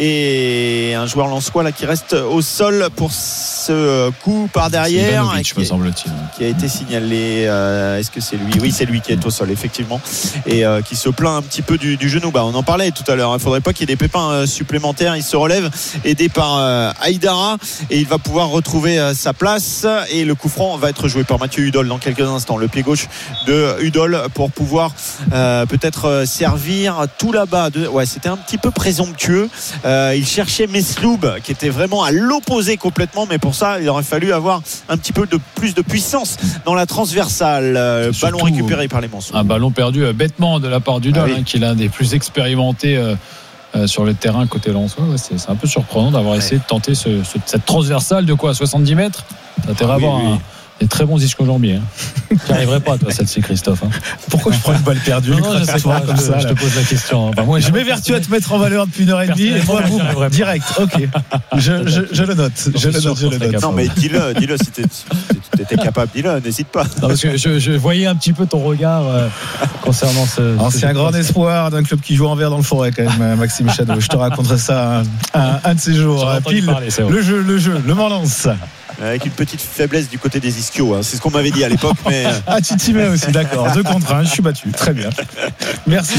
et un joueur lensois là qui reste au sol pour ce coup par derrière Ivanovic, qui, me semble-t-il. qui a été signalé euh, est-ce que c'est lui? Oui, c'est lui qui est au sol effectivement et euh, qui se plaint un petit peu du, du genou. Bah, on en parlait tout à l'heure, il ne faudrait pas qu'il y ait des pépins euh, supplémentaires. Il se relève aidé par euh, Aïdara et il va pouvoir retrouver euh, sa place et le coup franc va être joué par Mathieu Hudol dans quelques instants. Le pied gauche de Hudol pour pouvoir euh, peut-être euh, servir tout là-bas de... ouais, c'était un petit peu présomptueux. Euh, il cherchait Mesloub qui était vraiment à l'opposé complètement, mais pour ça il aurait fallu avoir un petit peu de plus de puissance dans la transversale. euh, ballon récupéré par les Manceaux, un ballon perdu euh, bêtement de la part d'Hudol ah oui. hein, qui est l'un des plus expérimentés euh, euh, sur le terrain côté lensois. Ouais, c'est, c'est un peu surprenant d'avoir ouais. essayé de tenter ce, ce, cette transversale de quoi, soixante-dix mètres. Ça t'aimerait ah, oui, avoir oui. Des très bons ischio-jambiers. Hein. Tu n'y arriverais pas, toi, celle-ci, Christophe. Hein. Pourquoi je prends une balle perdue? Non, non, je, sais pas, comme je, ça, je te pose la question. Enfin, moi, je m'évertue à te mettre en valeur depuis une heure et demie et toi, boum, direct. Ok. Je, je, je le note. Je le note, je le note. Non, mais dis-le, dis-le si tu étais capable, dis-le, n'hésite pas. Non, parce que je, je voyais un petit peu ton regard euh, concernant ce. Alors, ce c'est un grand espoir d'un club qui joue en vert dans le forêt, quand même, Maxime Chano. Je te raconterai ça un, un, un de ces jours. Pile, parler, le jeu, le jeu, le Morlance. Avec une petite faiblesse du côté des ischios, hein. C'est ce qu'on m'avait dit à l'époque. Mais... Ah, tu t'y mets aussi, d'accord. Deux contre un, je suis battu. Très bien. Merci.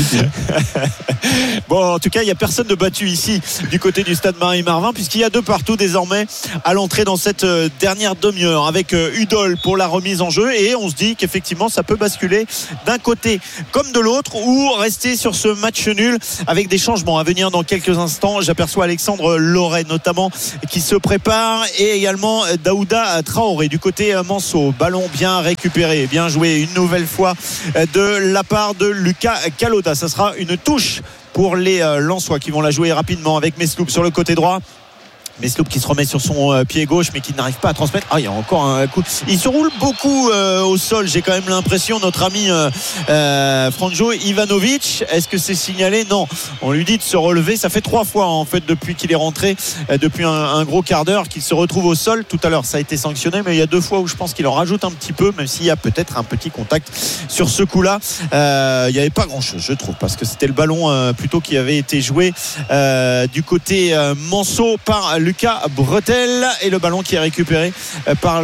Bon, en tout cas, il n'y a personne de battu ici du côté du stade Marie-Marvin, puisqu'il y a deux partout désormais à l'entrée dans cette dernière demi-heure, avec Udol pour la remise en jeu. Et on se dit qu'effectivement, ça peut basculer d'un côté comme de l'autre, ou rester sur ce match nul avec des changements à venir dans quelques instants. J'aperçois Alexandre Loret notamment qui se prépare, et également Daouda Traoré du côté Manceau. Ballon bien récupéré, bien joué une nouvelle fois de la part de Lucas Kaloda. Ça sera une touche pour les Lensois qui vont la jouer rapidement avec Mesloub sur le côté droit. Mesloub qui se remet sur son pied gauche mais qui n'arrive pas à transmettre. Ah, il y a encore un coup. Il se roule beaucoup euh, au sol, j'ai quand même l'impression, notre ami euh, euh, Franjo Ivanovic. Est-ce que c'est signalé? Non. On lui dit de se relever. Ça fait trois fois en fait depuis qu'il est rentré, euh, depuis un, un gros quart d'heure, qu'il se retrouve au sol. Tout à l'heure ça a été sanctionné, mais il y a deux fois où je pense qu'il en rajoute un petit peu, même s'il y a peut-être un petit contact sur ce coup-là. Euh, il n'y avait pas grand-chose, je trouve, parce que c'était le ballon euh, plutôt qui avait été joué euh, du côté euh, Manceau par Lucas Bretel, et le ballon qui est récupéré par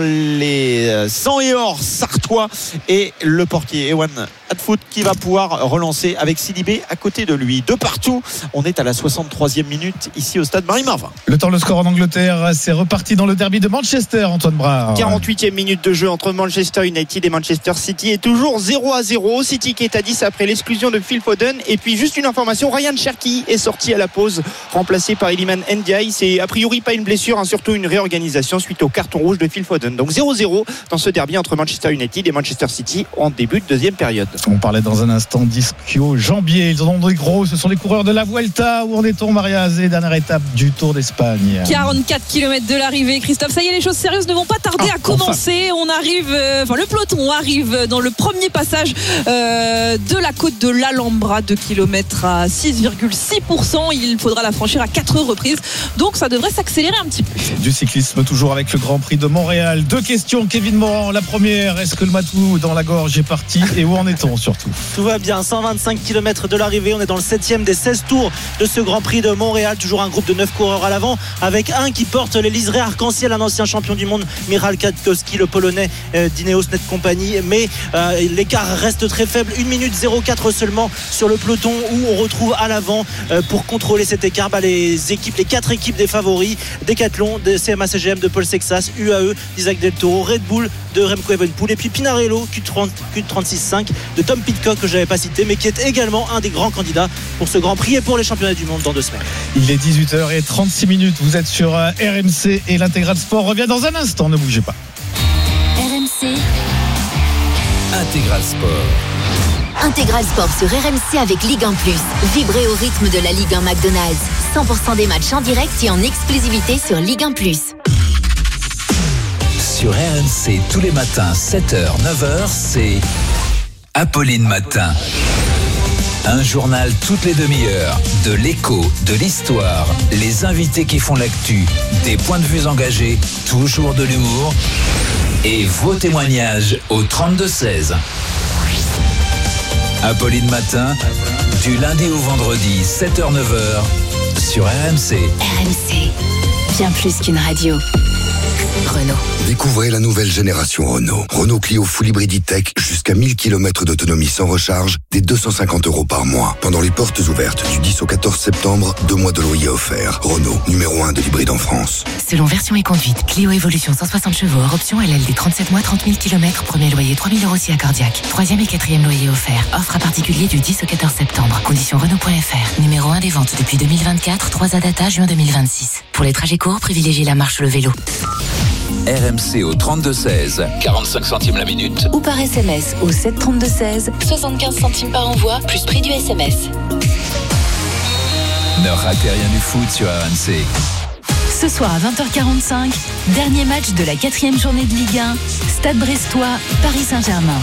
les sang et or sartois, et le portier Ewan Hadfoot qui va pouvoir relancer avec Sidibé à côté de lui. De partout, on est à la soixante-troisième minute ici au stade Marie-Marvin. Le temps, le score en Angleterre, c'est reparti dans le derby de Manchester, Antoine Brard. quarante-huitième minute de jeu entre Manchester United et Manchester City, et toujours zéro à zéro. City qui est à dix après l'exclusion de Phil Foden. Et puis juste une information, Ryan Cherki est sorti à la pause, remplacé par Iliman Ndiaye. C'est a priori pas une blessure, hein, surtout une réorganisation suite au carton rouge de Phil Foden. Donc zéro zéro dans ce derby entre Manchester United et Manchester City en début de deuxième période. On parlait dans un instant d'ischio jambier. Ils en ont des gros. Ce sont les coureurs de la Vuelta. Où en est-on, Maria Azé, dernière étape du Tour d'Espagne? quarante-quatre kilomètres de l'arrivée, Christophe. Ça y est, les choses sérieuses ne vont pas tarder ah, à commencer. Enfin. On arrive, euh, enfin le peloton arrive dans le premier passage euh, de la côte de l'Alhambra, deux kilomètres à six virgule six pour cent. Il faudra la franchir à quatre reprises. Donc ça devrait s'accélérer un petit peu. Du cyclisme toujours avec le Grand Prix de Montréal. Deux questions, Kevin Morand. La première, est-ce que le matou dans la gorge est parti, et où en est-on surtout? Tout va bien, cent vingt-cinq kilomètres de l'arrivée. On est dans le septième des seize tours de ce Grand Prix de Montréal. Toujours un groupe de neuf coureurs à l'avant, avec un qui porte les liserés arc-en-ciel, un ancien champion du monde, Michał Kwiatkowski, le polonais euh, d'Ineos Net Company. Mais euh, l'écart reste très faible, une minute zéro quatre seulement sur le peloton, où on retrouve à l'avant euh, pour contrôler cet écart bah, les équipes, les quatre équipes des favoris: Decathlon, de C M A C G M, de Paul Sexas, U A E d'Isaac Del Toro, Red Bull de Remco Evenepoel, et puis Pinarello Q trente, Q trente-six cinq de Tom Pidcock, que je n'avais pas cité, mais qui est également un des grands candidats pour ce Grand Prix et pour les championnats du monde dans deux semaines. Il est dix-huit heures trente-six minutes. Vous êtes sur R M C et l'Intégral Sport revient dans un instant. Ne bougez pas. R M C Intégral Sport. Intégral Sport sur R M C avec Ligue un plus. Vibrez au rythme de la Ligue un McDonald's. cent pour cent des matchs en direct et en exclusivité sur Ligue un plus. Sur R M C tous les matins, sept heures, neuf heures, c'est Apolline Matin. Un journal toutes les demi-heures, de l'écho, de l'histoire, les invités qui font l'actu, des points de vue engagés, toujours de l'humour, et vos témoignages au trente-deux seize. Apolline Matin, du lundi au vendredi, sept heures, neuf heures, sur R M C. R M C, bien plus qu'une radio. Renault. Découvrez la nouvelle génération Renault. Renault Clio Full Hybrid E-Tech, jusqu'à mille kilomètres d'autonomie sans recharge, dès deux cent cinquante euros par mois. Pendant les portes ouvertes du dix au quatorze septembre, deux mois de loyer offerts. Renault, numéro un de l'hybride en France. Selon version et conduite, Clio Evolution cent soixante chevaux, hors option L L D trente-sept mois, trente mille kilomètres, premier loyer trois mille euros si accordiaque. Troisième et quatrième loyer offert. Offre à particulier du dix au quatorze septembre. Conditions Renault point F R. Numéro un des ventes depuis deux mille vingt-quatre, trois A data, juin deux mille vingt-six. Pour les trajets courts, privilégiez la marche ou le vélo. R M C au trente-deux seize, quarante-cinq centimes la minute. Ou par S M S au sept trente-deux seize, soixante-quinze centimes par envoi, plus prix du S M S. Ne ratez rien du foot sur R M C. Ce soir à vingt heures quarante-cinq, dernier match de la quatrième journée de Ligue un, Stade Brestois, Paris Saint-Germain.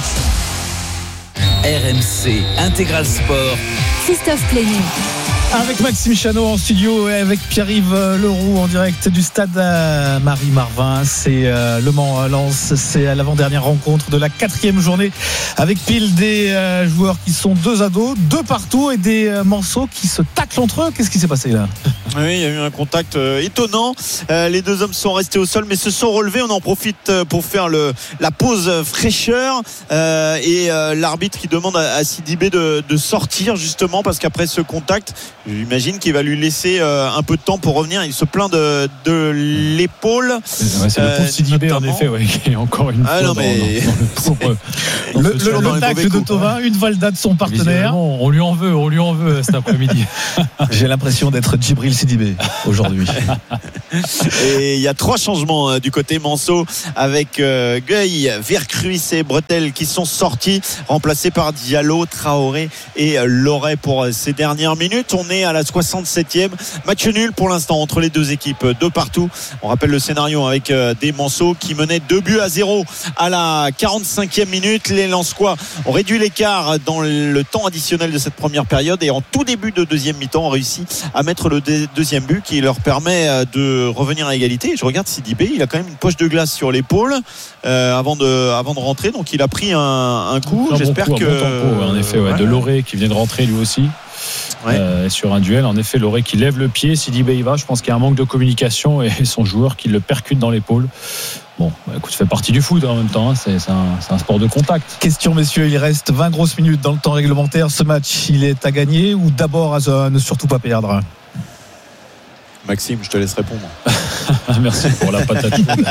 R M C Intégral Sport. Christophe Plénier. Avec Maxime Chanot en studio et avec Pierre-Yves Leroux en direct du stade Marie-Marvin. C'est Le Mans-Lens, c'est l'avant-dernière rencontre de la quatrième journée avec pile des joueurs qui sont deux à dos, deux partout et des Manceaux qui se taclent entre eux. Qu'est-ce qui s'est passé là ? Oui, il y a eu un contact étonnant. Les deux hommes sont restés au sol mais se sont relevés. On en profite pour faire le, la pause fraîcheur et l'arbitre qui demande à Sidibé de, de sortir justement parce qu'après ce contact, j'imagine qu'il va lui laisser euh, un peu de temps pour revenir. Il se plaint de, de l'épaule. C'est, ouais, c'est euh, le pauvre Sidibé en effet, ouais, qui est encore une ah fois non, dans, mais... dans, dans le pauvre. Dans le le, le, le tacle de Thauvin, une Valda de son partenaire. On lui en veut, on lui en veut cet après-midi. J'ai l'impression d'être Djibril Sidibé aujourd'hui. Et il y a trois changements euh, du côté Manceau avec euh, Gueye, Vercruis et Bretel qui sont sortis, remplacés par Diallo, Traoré et euh, Loret pour euh, ces dernières minutes. On est à la soixante-septième, match nul pour l'instant entre les deux équipes, deux partout. On rappelle le scénario avec euh, des Manceaux qui menaient deux buts à zéro à la quarante-cinquième minute. Les Lensois ont réduit l'écart dans le temps additionnel de cette première période et en tout début de deuxième mi-temps ont réussi à mettre le dé- deuxième but qui leur permet de revenir à égalité. Je regarde Sidibé, il a quand même une poche de glace sur l'épaule euh, avant, de, avant de rentrer, donc il a pris un, un coup. Un J'espère bon coup, que un bon tempo, en effet, ouais, ouais. de Loré qui vient de rentrer lui aussi. Ouais. Euh, sur un duel, en effet, Loré qui lève le pied, Sidibé y va. Je pense qu'il y a un manque de communication et son joueur qui le percute dans l'épaule. Bon, bah, écoute, ça fait partie du foot en même temps, hein. c'est, c'est, un, c'est un sport de contact. Question, messieurs, il reste vingt grosses minutes dans le temps réglementaire. Ce match, il est à gagner ou d'abord à ne surtout pas perdre ? Maxime, je te laisse répondre. Merci pour la patate chaude.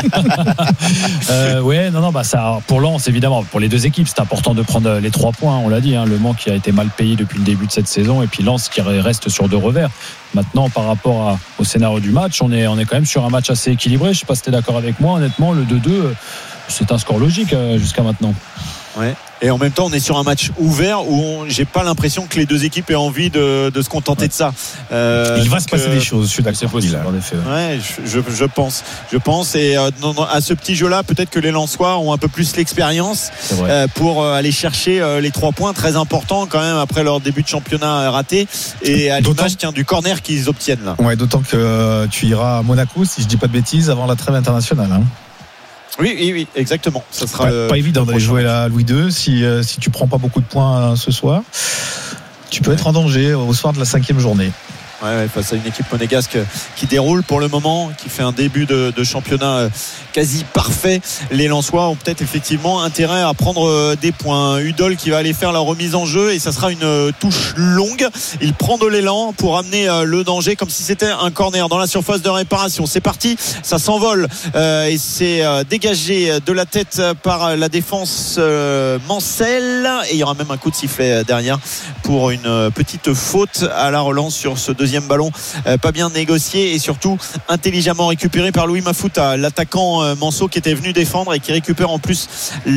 euh, ouais, non, non, bah ça, pour Lens évidemment, pour les deux équipes, c'est important de prendre les trois points. On l'a dit, hein, Le Mans qui a été mal payé depuis le début de cette saison, et puis Lens qui reste sur deux revers. Maintenant, par rapport à, au scénario du match, on est, on est quand même sur un match assez équilibré. Je sais pas si tu es d'accord avec moi. Honnêtement, le deux deux, c'est un score logique euh, jusqu'à maintenant. Ouais. Et en même temps, on est sur un match ouvert où on, j'ai pas l'impression que les deux équipes aient envie de, de se contenter ouais. de ça. Euh, Il va se passer que... des choses. Je suis d'accord. C'est possible, en effet. Ouais, ouais je, je, je pense. Je pense. Et euh, dans, à ce petit jeu-là, peut-être que les Lensois ont un peu plus l'expérience euh, pour euh, aller chercher euh, les trois points, très importants quand même après leur début de championnat raté. Et à l'image, tiens, du corner qu'ils obtiennent là. Ouais, d'autant que euh, tu iras à Monaco, si je dis pas de bêtises, avant la trêve internationale. Hein. Oui, oui, oui, exactement. Ça sera pas, le, pas évident d'aller jouer à Louis deux si, euh, si tu prends pas beaucoup de points euh, ce soir. Tu peux ouais. être en danger au soir de la cinquième journée. Ouais, ouais, face à une équipe monégasque qui déroule pour le moment, qui fait un début de, de championnat quasi parfait. Les Lensois ont peut-être effectivement intérêt à prendre des points. Udol qui va aller faire la remise en jeu et ça sera une touche longue. Il prend de l'élan pour amener le danger comme si c'était un corner dans la surface de réparation. C'est parti, ça s'envole euh, et c'est dégagé de la tête par la défense euh, Mancel et il y aura même un coup de sifflet derrière pour une petite faute à la relance sur ce deuxième ballon euh, pas bien négocié et surtout intelligemment récupéré par Louis Mafouta, l'attaquant euh, Manceau qui était venu défendre et qui récupère en plus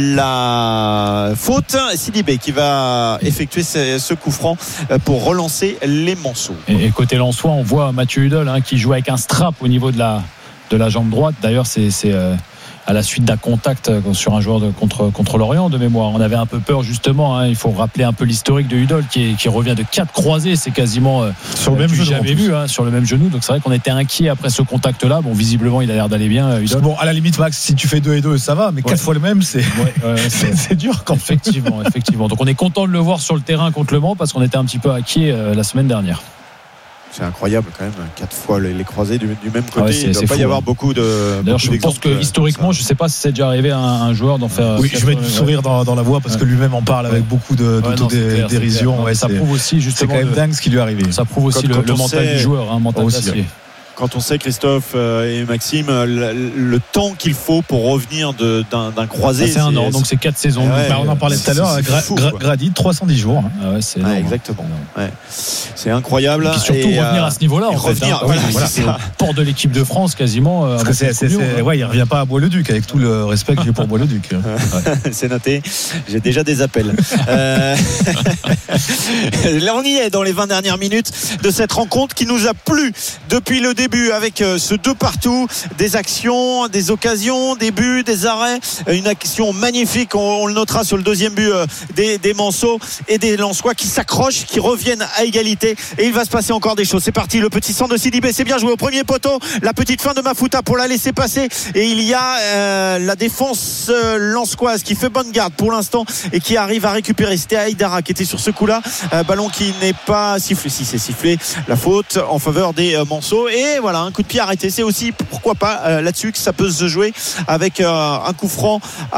la faute. Sidibé qui va effectuer ce, ce coup franc euh, pour relancer les Manceaux. Et, et côté Lensois, on voit Mathieu Udol hein, qui joue avec un strap au niveau de la, de la jambe droite. D'ailleurs, c'est, c'est euh... à la suite d'un contact sur un joueur de, contre, contre Lorient de mémoire. On avait un peu peur justement, hein. Il faut rappeler un peu l'historique de Udol qui, qui revient de quatre croisés, c'est quasiment euh, sur le même genou, jamais vu hein, sur le même genou, donc c'est vrai qu'on était inquiet après ce contact là. Bon, visiblement il a l'air d'aller bien Udol. Bon, à la limite Max, si tu fais deux et deux ça va, mais quatre ouais. fois le même c'est, ouais, ouais, c'est... c'est dur quand effectivement, effectivement. Donc on est content de le voir sur le terrain contre Le Mans parce qu'on était un petit peu inquiet euh, la semaine dernière. C'est incroyable quand même, quatre fois les, les croisés du, du même côté. Ah ouais, il ne doit pas fou, y avoir hein. beaucoup de. D'ailleurs, beaucoup je pense que historiquement, ça. Je ne sais pas si c'est déjà arrivé à un, un joueur d'en faire. Oui, je mets du sourire dans, dans la voix parce ouais. que lui-même en parle avec beaucoup de, ouais, d'autodérision. Ouais, ça prouve aussi justement. C'est quand même de, dingue ce qui lui est arrivé. Ça prouve aussi quand, le, quand le mental sait, du joueur, hein, mental aussi, d'acier. Quand on sait, Christophe et Maxime, le, le temps qu'il faut pour revenir de, d'un, d'un croisé. C'est, c'est un an, donc c'est quatre saisons. Ouais, on en parlait tout à l'heure, Gra, fou, Gra, Grady, trois cent dix jours. Ah ouais, c'est énorme, ouais, exactement. Ouais. C'est incroyable. Et puis surtout et revenir euh, à ce niveau-là. En revenir, fait, hein. voilà, oui, voilà, c'est au port de l'équipe de France quasiment. Parce que c'est, c'est, c'est, ouais, il ne revient pas à Bois-le-Duc, avec tout le respect que j'ai pour Bois-le-Duc. Ouais. C'est noté. J'ai déjà des appels. euh... Là, on y est dans les vingt dernières minutes de cette rencontre qui nous a plu depuis le début. début avec ce deux partout, des actions, des occasions, des buts, des arrêts, une action magnifique, on, on le notera sur le deuxième but des, des Manceaux et des Lensois qui s'accrochent, qui reviennent à égalité, et il va se passer encore des choses. C'est parti, le petit centre de Sidibé, c'est bien joué au premier poteau, la petite fin de Mafuta pour la laisser passer, et il y a euh, la défense euh, lensoise qui fait bonne garde pour l'instant et qui arrive à récupérer. C'était Aïdara qui était sur ce coup-là, euh, ballon qui n'est pas sifflé, si c'est sifflé, la faute en faveur des euh, Manceaux, et voilà, un coup de pied arrêté. C'est aussi, pourquoi pas, euh, là-dessus que ça peut se jouer avec euh, un coup franc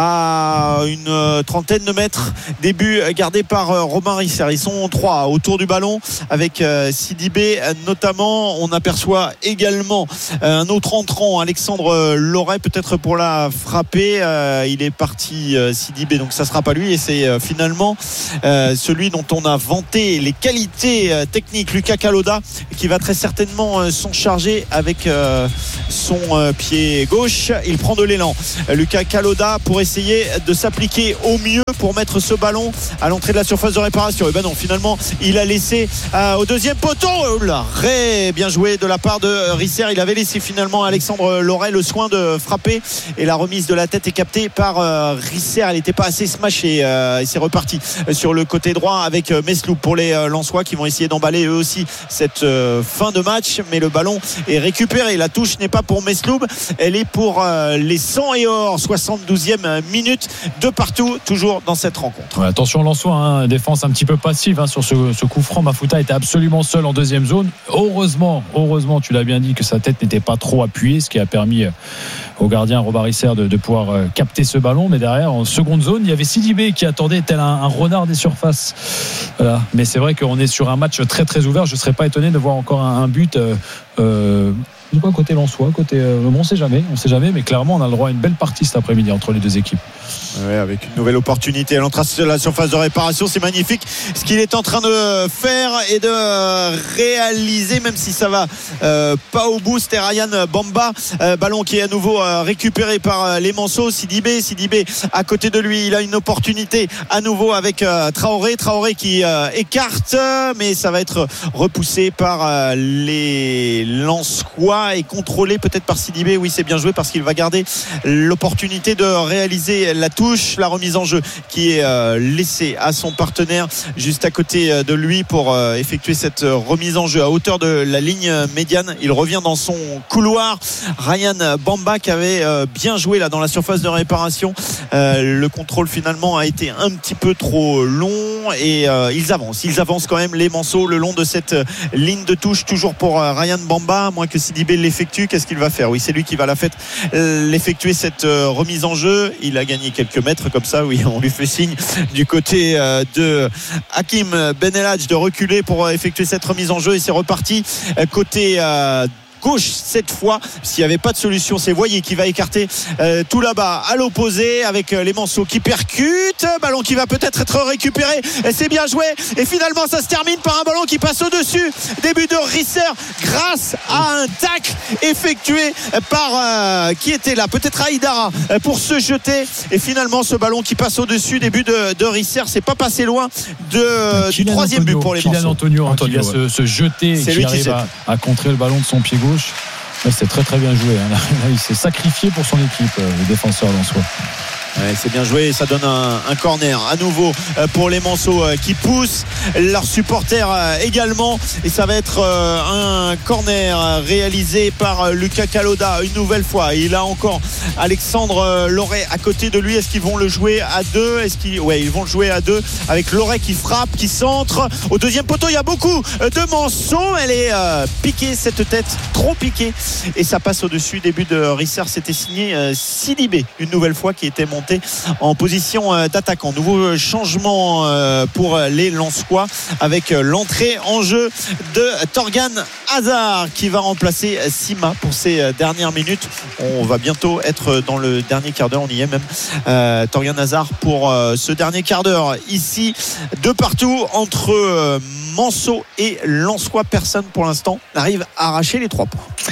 à une euh, trentaine de mètres, début gardé par euh, Romain Risser. Ils sont trois autour du ballon avec euh, Sidibé euh, notamment. On aperçoit également euh, un autre entrant, Alexandre euh, Loret, peut-être pour la frapper. Euh, il est parti euh, Sidibé, donc ça sera pas lui, et c'est euh, finalement euh, celui dont on a vanté les qualités euh, techniques, Lucas Kaloda, qui va très certainement euh, s'en charger avec euh, son euh, pied gauche. Il prend de l'élan, euh, Lucas Kaloda, pour essayer de s'appliquer au mieux pour mettre ce ballon à l'entrée de la surface de réparation. Et ben non, finalement il a laissé euh, au deuxième poteau. Oh là, ré, bien joué de la part de Risser. Il avait laissé finalement à Alexandre Loret le soin de frapper, et la remise de la tête est captée par euh, Risser. Elle n'était pas assez smashée, euh, et c'est reparti sur le côté droit avec euh, Mesloub pour les euh, Lensois qui vont essayer d'emballer eux aussi cette euh, fin de match, mais le ballon est récupéré. La touche n'est pas pour Mesloub, elle est pour euh, les cent et or. Soixante-douzième minute, de partout toujours dans cette rencontre. Ouais, attention Lensois, hein, défense un petit peu passive hein, sur ce, ce coup franc. Mafuta était absolument seul en deuxième zone. Heureusement, heureusement, tu l'as bien dit, que sa tête n'était pas trop appuyée, ce qui a permis au gardien Robin Risser de, de pouvoir euh, capter ce ballon. Mais derrière, en seconde zone, il y avait Sidibé qui attendait tel un, un renard des surfaces. Voilà. Mais c'est vrai qu'on est sur un match très très ouvert. Je ne serais pas étonné de voir encore un, un but. Euh, euh, Pas côté Lensois, côté euh, on sait jamais, on sait jamais, mais clairement on a le droit à une belle partie cet après-midi entre les deux équipes. Ouais, avec une nouvelle opportunité à l'entrée de la surface de réparation, c'est magnifique ce qu'il est en train de faire et de réaliser, même si ça va euh, pas au bout. C'était Ryan Bamba, euh, ballon qui est à nouveau euh, récupéré par euh, les Manceaux. Sidibé, Sidibé à côté de lui, il a une opportunité à nouveau avec euh, Traoré, Traoré qui euh, écarte, mais ça va être repoussé par euh, les Lensois et contrôlé peut-être par Sidibé. Oui, c'est bien joué parce qu'il va garder l'opportunité de réaliser la touche, la remise en jeu qui est euh, laissée à son partenaire juste à côté de lui pour euh, effectuer cette remise en jeu à hauteur de la ligne médiane. Il revient dans son couloir. Ryan Bamba qui avait euh, bien joué là dans la surface de réparation. Euh, le contrôle finalement a été un petit peu trop long, et euh, ils avancent. Ils avancent quand même les Manceaux le long de cette ligne de touche, toujours pour euh, Ryan Bamba, à moins que Sidibé l'effectue. Qu'est-ce qu'il va faire? Oui, c'est lui qui va la fait euh, l'effectuer cette euh, remise en jeu. Il a gagné quelques mètres comme ça. Oui, on lui fait signe du côté euh, de Hakim Ben Eladj de reculer pour euh, effectuer cette remise en jeu, et c'est reparti euh, côté euh, gauche cette fois. S'il n'y avait pas de solution, c'est Voyer qui va écarter euh, tout là-bas à l'opposé avec euh, les Manceaux qui percutent, ballon qui va peut-être être récupéré, et c'est bien joué, et finalement ça se termine par un ballon qui passe au-dessus des buts de Risser grâce à un tacle effectué par euh, qui était là, peut-être Aïdara, euh, pour se jeter, et finalement ce ballon qui passe au-dessus des buts de, de Risser. C'est pas passé loin de, du troisième Antonio, but pour les Kylian Manceaux. Antonio, hein, qui va se, se jeter et qui arrive à, à contrer le ballon de son pied gauche. Ouais, c'est très très bien joué, hein. Là, il s'est sacrifié pour son équipe, le défenseur lensois. Ouais, c'est bien joué, ça donne un, un corner à nouveau pour les Manceaux qui poussent leurs supporters également, et ça va être un corner réalisé par Lucas Kaloda une nouvelle fois. Il a encore Alexandre Loret à côté de lui. Est-ce qu'ils vont le jouer à deux? Est-ce qu'ils... Ouais, ils vont le jouer à deux avec Loret qui frappe, qui centre au deuxième poteau. Il y a beaucoup de Manceaux, elle est euh, piquée cette tête, trop piquée, et ça passe au-dessus des buts de Risser. C'était signé euh, Sidibé une nouvelle fois qui était monté en position d'attaquant. Nouveau changement pour les Lensois avec l'entrée en jeu de Torgan Hazard qui va remplacer Sima pour ces dernières minutes. On va bientôt être dans le dernier quart d'heure, on y est même. euh, Torgan Hazard pour ce dernier quart d'heure ici, de partout entre Manceaux et Lensois. Personne pour l'instant n'arrive à arracher les trois points.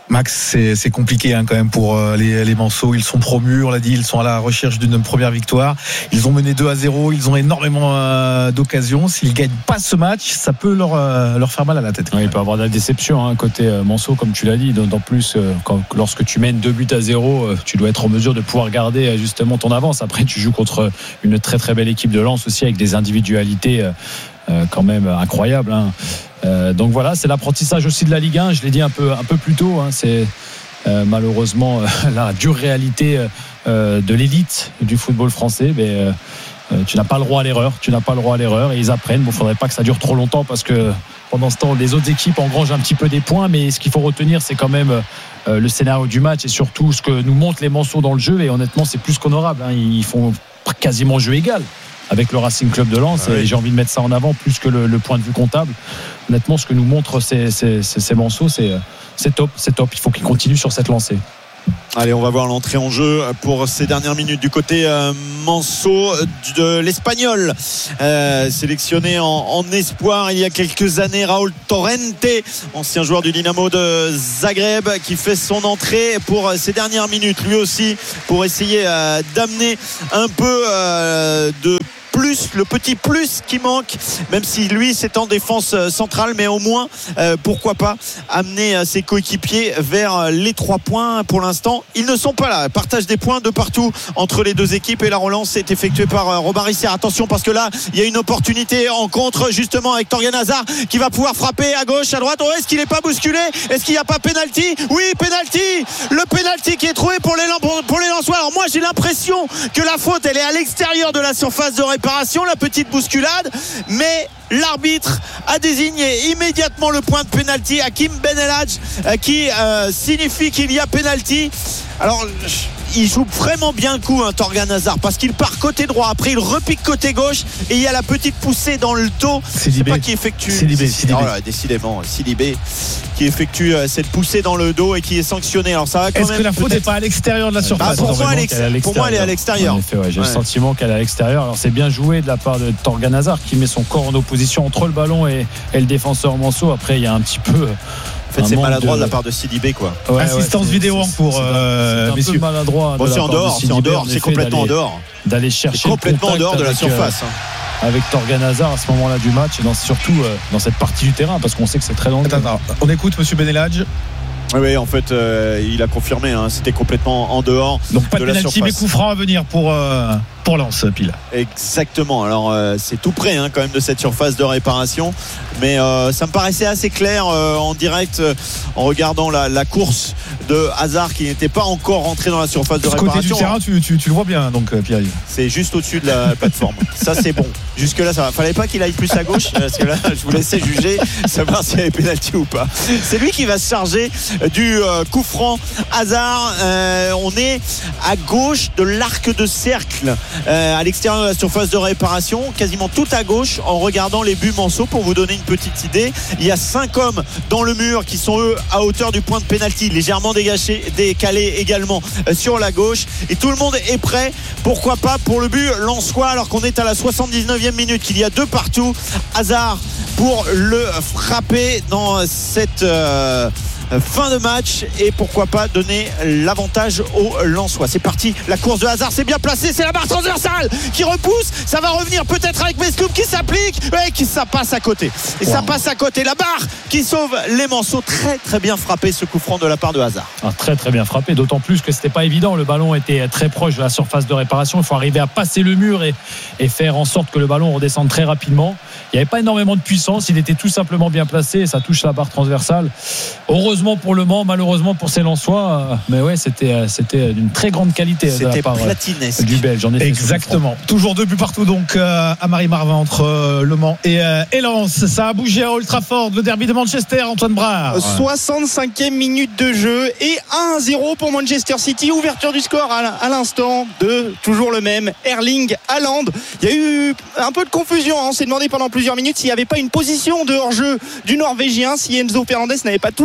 Max, c'est, c'est compliqué hein, quand même pour euh, les, les Manceaux. Ils sont promus, on l'a dit, ils sont à la recherche d'une première victoire. Ils ont mené deux à zéro, ils ont énormément euh, d'occasions. S'ils gagnent pas ce match, ça peut leur, euh, leur faire mal à la tête. Oui, il peut y avoir de la déception hein, côté euh, Manceaux, comme tu l'as dit. D'autant plus, euh, quand, lorsque tu mènes deux buts à zéro, euh, tu dois être en mesure de pouvoir garder euh, justement ton avance. Après, tu joues contre une très très belle équipe de Lens aussi, avec des individualités euh, euh, quand même incroyables. Hein. Euh, donc voilà, c'est l'apprentissage aussi de la Ligue un. Je l'ai dit un peu, un peu plus tôt. Hein, c'est euh, malheureusement euh, la dure réalité euh, de l'élite du football français. Mais euh, tu n'as pas le droit à l'erreur. Tu n'as pas le droit à l'erreur et ils apprennent. Bon, faudrait pas que ça dure trop longtemps parce que pendant ce temps, les autres équipes engrangent un petit peu des points. Mais ce qu'il faut retenir, c'est quand même euh, le scénario du match et surtout ce que nous montrent les Manceaux dans le jeu. Et honnêtement, c'est plus qu'honorable. Hein. Ils font quasiment jeu égal avec le Racing Club de Lens ah oui. Et j'ai envie de mettre ça en avant plus que le, le point de vue comptable. Honnêtement, ce que nous montrent ces, ces, ces, ces Manceaux, c'est, c'est top, c'est top. Il faut qu'ils continuent sur cette lancée. Allez, on va voir l'entrée en jeu pour ces dernières minutes du côté euh, Manceaux de l'Espagnol, euh, sélectionné en, en espoir il y a quelques années, Raúl Torrente, ancien joueur du Dynamo de Zagreb, qui fait son entrée pour ces dernières minutes, lui aussi pour essayer euh, d'amener un peu euh, de plus, le petit plus qui manque, même si lui c'est en défense centrale, mais au moins euh, pourquoi pas amener euh, ses coéquipiers vers euh, les trois points. Pour l'instant ils ne sont pas là, partage des points de partout entre les deux équipes et la relance est effectuée par euh, Robin Risser. Attention parce que là il y a une opportunité en contre justement avec Torgan Hazard qui va pouvoir frapper à gauche, à droite. Oh, est-ce qu'il n'est pas bousculé? Est-ce qu'il n'y a pas pénalty? Oui, pénalty, le pénalty qui est trouvé pour les, pour les Lensois. Alors moi j'ai l'impression que la faute elle est à l'extérieur de la surface de réparation, la petite bousculade, mais l'arbitre a désigné immédiatement le point de pénalty, Hakim Ben Elhadj, qui euh, signifie qu'il y a pénalty. Alors il joue vraiment bien le coup hein, Torgan Hazard, parce qu'il part côté droit, après il repique côté gauche et il y a la petite poussée dans le dos. Je sais pas qui effectue Sidibé, Sidibé. Oh là, décidément Sidibé qui effectue euh, cette poussée dans le dos et qui est sanctionné. Alors ça va quand Est-ce même que la faute n'est pas à l'extérieur de la surface? bah, pour, moi, elle pour moi elle est à l'extérieur. En effet, ouais, j'ai ouais. le sentiment qu'elle est à l'extérieur. Alors c'est bien joué de la part de Torgan Hazard qui met son corps en opposition entre le ballon et, et le défenseur Manceau. Après il y a un petit peu en fait, c'est maladroit de... de la part de Sidibé quoi. Ouais, assistance ouais, vidéo en cours. C'est, euh, c'est un messieurs. peu maladroit. Bon, c'est en dehors, c'est en dehors, c'est complètement en dehors. D'aller chercher c'est complètement en dehors de la surface. Euh, avec Torgan Hazard à ce moment-là du match et dans, surtout euh, dans cette partie du terrain parce qu'on sait que c'est très dangereux. Attends, attends. On écoute Monsieur Ben Elhadj. Oui, en fait, euh, il a confirmé, hein, c'était complètement en dehors. Donc pas de, de pénalty, mais coup franc à venir pour euh, pour Lens, Pile. Exactement. Alors euh, c'est tout près, hein, quand même de cette surface de réparation, mais euh, ça me paraissait assez clair euh, en direct, euh, en regardant la, la course de Hazard qui n'était pas encore rentré dans la surface de ce réparation. Côté du terrain, tu, tu, tu le vois bien, donc Pierre. C'est juste au-dessus de la plateforme. Ça c'est bon. Jusque là, ça va. Fallait pas qu'il aille plus à gauche, parce que là, je vous laissais juger, savoir s'il y avait pénalty ou pas. C'est lui qui va se charger du euh, coup franc. Hazard, euh, on est à gauche de l'arc de cercle, euh, à l'extérieur de la surface de réparation, quasiment tout à gauche, en regardant les buts Manceaux. Pour vous donner une petite idée, il y a cinq hommes dans le mur qui sont eux à hauteur du point de pénalty, légèrement dégagé, décalé également euh, sur la gauche, et tout le monde est prêt, pourquoi pas, pour le but lensois, alors qu'on est à la soixante-dix-neuvième minute, qu'il y a deux partout. Hazard pour le frapper dans cette euh, fin de match et pourquoi pas donner l'avantage aux Lensois. C'est parti, la course de Hazard, c'est bien placé, c'est la barre transversale qui repousse, ça va revenir peut-être avec Mesloub qui s'applique et qui ça passe à côté. Et wow. ça passe à côté, la barre qui sauve les Manceaux. Très très bien frappé ce coup franc de la part de Hazard. Ah, très très bien frappé, d'autant plus que c'était pas évident, le ballon était très proche de la surface de réparation, il faut arriver à passer le mur et, et faire en sorte que le ballon redescende très rapidement. Il n'y avait pas énormément de puissance, il était tout simplement bien placé et ça touche la barre transversale. Heureusement pour Le Mans, malheureusement pour ces Lensois, mais ouais, c'était, c'était d'une très grande qualité de la part du Belge. En effet, exactement. Toujours deux buts partout donc euh, à Marie-Marvin entre euh, Le Mans et, euh, et Lens. Ça a bougé à Old Trafford, le derby de Manchester, Antoine Brard. soixante-cinquième minute de jeu et un à zéro pour Manchester City. Ouverture du score à, à l'instant de toujours le même Erling Haaland. Il y a eu un peu de confusion, hein. On s'est demandé pendant plusieurs minutes s'il n'y avait pas une position de hors-jeu du Norvégien, si Enzo Fernandez n'avait pas touché le ballon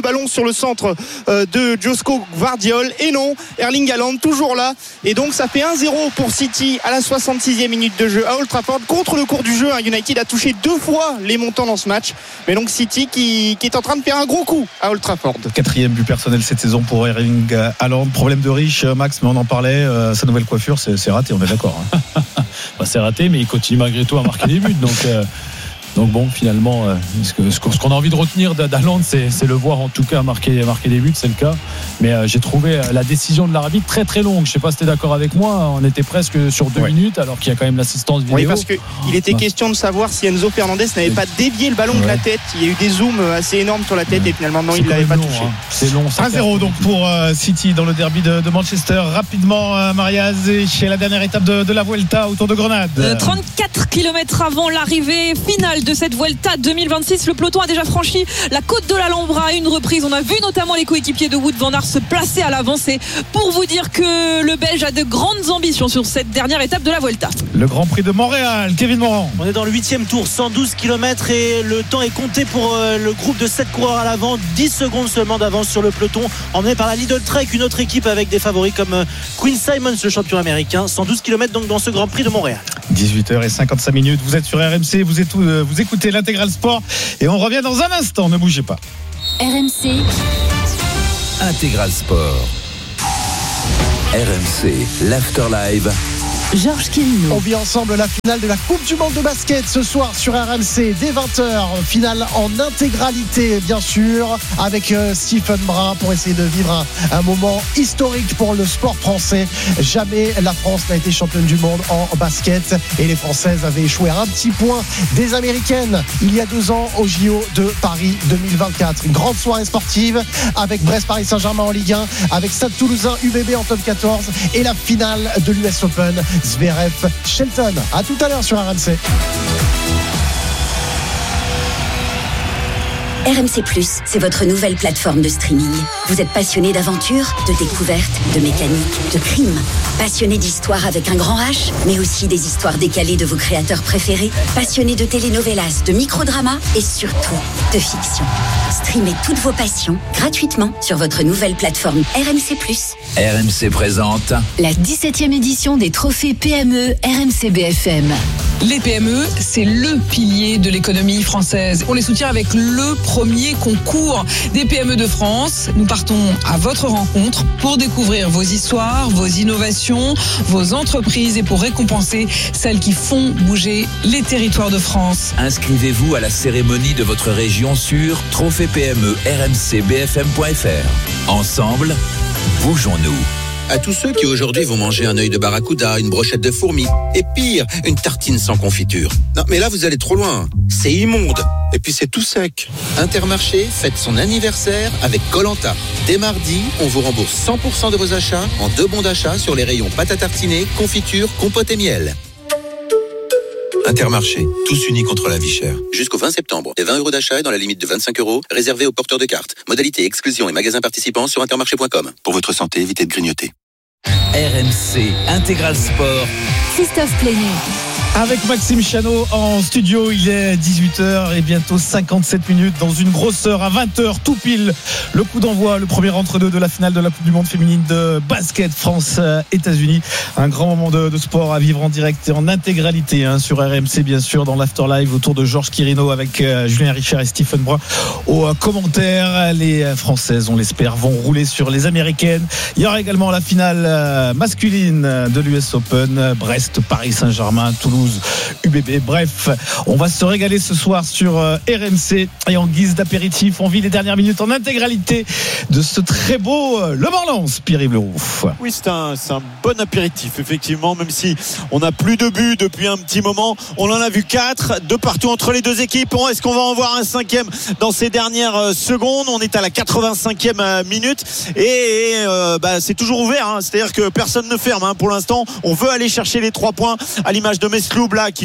ballon sur le centre euh, de Josko Gvardiol. Et non, Erling Haaland toujours là. Et donc ça fait un zéro pour City à la soixante-sixième minute de jeu à Old Trafford. Contre le cours du jeu, hein, United a touché deux fois les montants dans ce match. Mais donc City qui, qui est en train de faire un gros coup à Old Trafford. Quatrième but personnel cette saison pour Erling Haaland. Problème de riche, Max, mais on en parlait. Euh, sa nouvelle coiffure, c'est, c'est raté, on est d'accord. Hein. Bah, c'est raté, mais il continue malgré tout à marquer des buts. Donc. Euh... Donc bon, finalement, euh, ce, que, ce qu'on a envie de retenir d'Haaland, c'est, c'est le voir en tout cas marquer, marquer des buts, c'est le cas. Mais euh, j'ai trouvé euh, la décision de l'arbitre très très longue. Je ne sais pas si tu es d'accord avec moi. On était presque sur deux ouais. minutes, alors qu'il y a quand même l'assistance vidéo. Oui, parce qu'il était ouais. question de savoir si Enzo Fernandez n'avait pas dévié le ballon ouais. de la tête. Il y a eu des zooms assez énormes sur la tête ouais. et finalement non, c'est il ne l'avait pas long, touché. Hein. C'est long. un zéro donc pour euh, City dans le derby de, de Manchester. Rapidement, euh, Mariaz, chez la dernière étape de, de la Vuelta autour de Grenade. Euh, trente-quatre kilomètres avant l'arrivée finale de cette Vuelta deux mille vingt-six, le peloton a déjà franchi la côte de l'Alhambra à une reprise. On a vu notamment les coéquipiers de Wout van Aert se placer à l'avancée pour vous dire que le Belge a de grandes ambitions sur cette dernière étape de la Vuelta. Le Grand Prix de Montréal, Kevin Morand. On est dans le huitième tour, cent douze kilomètres et le temps est compté pour le groupe de sept coureurs à l'avant. dix secondes seulement d'avance sur le peloton, emmené par la Lidl Trek, une autre équipe avec des favoris comme Quinn Simmons, le champion américain. cent douze kilomètres donc dans ce Grand Prix de Montréal. dix-huit heures cinquante-cinq minutes, vous êtes sur R M C, vous, êtes, vous écoutez l'Intégral Sport et on revient dans un instant, ne bougez pas. R M C Intégral Sport. R M C, l'After Live. Georges Quirino. On vit ensemble la finale de la Coupe du Monde de basket ce soir sur R M C dès vingt heures. Finale en intégralité, bien sûr, avec euh, Stephen Brun pour essayer de vivre un, un moment historique pour le sport français. Jamais la France n'a été championne du monde en basket et les Françaises avaient échoué à un petit point des Américaines il y a deux ans au J O de Paris deux mille vingt-quatre. Une grande soirée sportive avec Brest-Paris Saint-Germain en Ligue un, avec Stade Toulousain U B B en top quatorze et la finale de l'U S Open. Zverev, Shelton. À tout à l'heure sur R M C. R M C plus, c'est votre nouvelle plateforme de streaming. Vous êtes passionné d'aventure, de découverte, de mécanique, de crime. Passionné d'histoire avec un grand H, mais aussi des histoires décalées de vos créateurs préférés. Passionné de telenovelas, de microdramas et surtout de fiction. Streamez toutes vos passions gratuitement sur votre nouvelle plateforme R M C plus. R M C présente la dix-septième édition des trophées P M E R M C B F M. Les P M E, c'est le pilier de l'économie française. On les soutient avec le premier concours des P M E de France. Nous partons à votre rencontre pour découvrir vos histoires, vos innovations, vos entreprises et pour récompenser celles qui font bouger les territoires de France. Inscrivez-vous à la cérémonie de votre région sur trophée P M E R M C B F M point F R. Ensemble, bougeons-nous. À tous ceux qui aujourd'hui vont manger un œil de barracuda, une brochette de fourmis et pire, une tartine sans confiture. Non mais là vous allez trop loin, c'est immonde et puis c'est tout sec. Intermarché fête son anniversaire avec Koh-Lanta. Dès mardi, on vous rembourse cent pour cent de vos achats en deux bons d'achat sur les rayons pâte à tartiner, confiture, compote et miel. Intermarché, tous unis contre la vie chère. Jusqu'au vingt septembre, les vingt euros d'achat est dans la limite de vingt-cinq euros, réservés aux porteurs de cartes. Modalité exclusion et magasins participants sur intermarché point com. Pour votre santé, évitez de grignoter. R M C Intégral Sport. Christophe Plénier. Avec Maxime Chanot en studio, il est dix-huit heures et bientôt cinquante-sept minutes dans une grosse heure à vingt heures tout pile. Le coup d'envoi, le premier entre-deux de la finale de la Coupe du Monde féminine de basket France-États-Unis. Un grand moment de, de sport à vivre en direct et en intégralité hein, sur R M C bien sûr dans l'After Live autour de Georges Quirino avec euh, Julien Richard et Stephen Brun aux euh, commentaires. Les euh, Françaises, on l'espère, vont rouler sur les Américaines. Il y aura également la finale euh, masculine de l'U S Open, Brest, Paris Saint-Germain, Toulouse, U B B. Bref, on va se régaler ce soir sur R M C et en guise d'apéritif, on vit les dernières minutes en intégralité de ce très beau Le Mans-Lens, Pierre-Yves Leroux. Oui, c'est un, c'est un bon apéritif, effectivement, même si on n'a plus de but depuis un petit moment. On en a vu quatre de partout entre les deux équipes. Est-ce qu'on va en voir un cinquième dans ces dernières secondes? On est à la quatre-vingt-cinquième minute et, et euh, bah, c'est toujours ouvert, hein. C'est-à-dire que personne ne ferme hein. Pour l'instant, on veut aller chercher les trois points à l'image de Mesloub là qui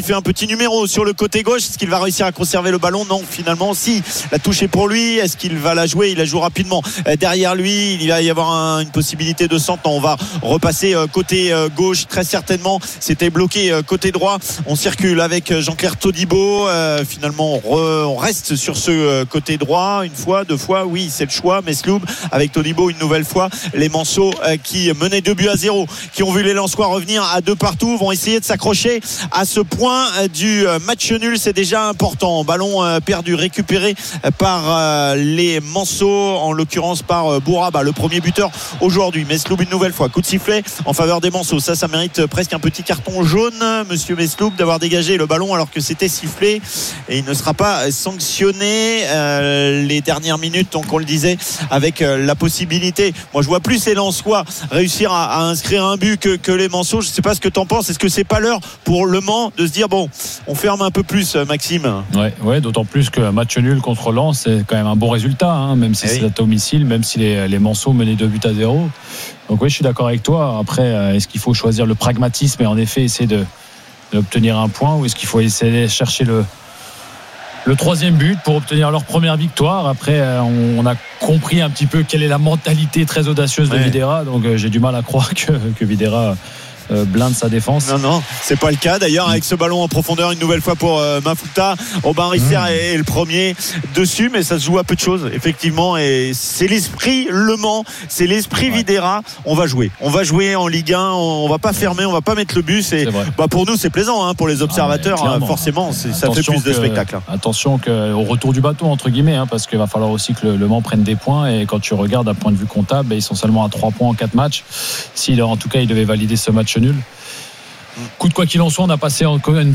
fait un petit numéro sur le côté gauche. Est-ce qu'il va réussir à conserver le ballon? Non, finalement, si. La touche est pour lui. Est-ce qu'il va la jouer? Il la joue rapidement. Derrière lui, il va y avoir un, une possibilité de centre. On va repasser côté gauche, très certainement. C'était bloqué côté droit. On circule avec Jean-Claire Todibo. Euh, finalement, on, re, on reste sur ce côté droit. Une fois, deux fois, oui, c'est le choix. Mesloub avec Todibo une nouvelle fois. Les Manceaux euh, qui menaient deux buts à zéro, qui ont vu les Lensois revenir à deux partout, vont essayer de s'accrocher à ce point euh, du match nul. C'est déjà important. Ballon euh, perdu, récupéré euh, par euh, les Manceaux, en l'occurrence par euh, Bouraba, le premier buteur aujourd'hui. Mesloub une nouvelle fois. Coup de sifflet en faveur des Manceaux. Ça, ça mérite presque un petit carton jaune, monsieur Mesloub, d'avoir dégagé le ballon alors que c'était sifflé. Et il ne sera pas sanctionné. Euh, les dernières minutes, donc on le disait, avec euh, la possibilité. Moi, je vois plus les Lensois réussir à, à inscrire un but que, que les Manceaux. Je ne sais pas ce que tu en penses. Est-ce que c'est pas l'heure pour Le Mans de se dire bon, on ferme un peu plus, Maxime? Ouais, ouais, d'autant plus qu'un match nul contre Lens, c'est quand même un bon résultat, hein, même si eh c'est oui. à domicile, même si les, les Manceaux menaient deux buts à zéro. Donc oui, je suis d'accord avec toi. Après, est-ce qu'il faut choisir le pragmatisme et en effet essayer de, d'obtenir un point, ou est-ce qu'il faut essayer de chercher le le troisième but pour obtenir leur première victoire? Après, on, on a compris un petit peu quelle est la mentalité très audacieuse de ouais. Videra. Donc j'ai du mal à croire que, que Videra Euh, blinde sa défense. Non, non, c'est pas le cas. D'ailleurs, avec ce ballon en profondeur, une nouvelle fois pour euh, Mafuta, Aubin Risser mmh. est, est le premier dessus, mais ça se joue à peu de choses, effectivement. Et c'est l'esprit Le Mans, c'est l'esprit ouais. Videra. On va jouer, on va jouer en Ligue un. On va pas fermer, on va pas mettre le but. C'est, bah pour nous, c'est plaisant, hein, pour les observateurs. Ah, forcément, c'est, ça fait plus que, de spectacle. Attention qu'au retour du bateau, entre guillemets, hein, parce qu'il va falloir aussi que le, le Mans prenne des points. Et quand tu regardes d'un point de vue comptable, ils sont seulement à trois points en quatre matchs. Si, en tout cas, il devait valider ce match nul. Coup de quoi qu'il en soit, on a passé une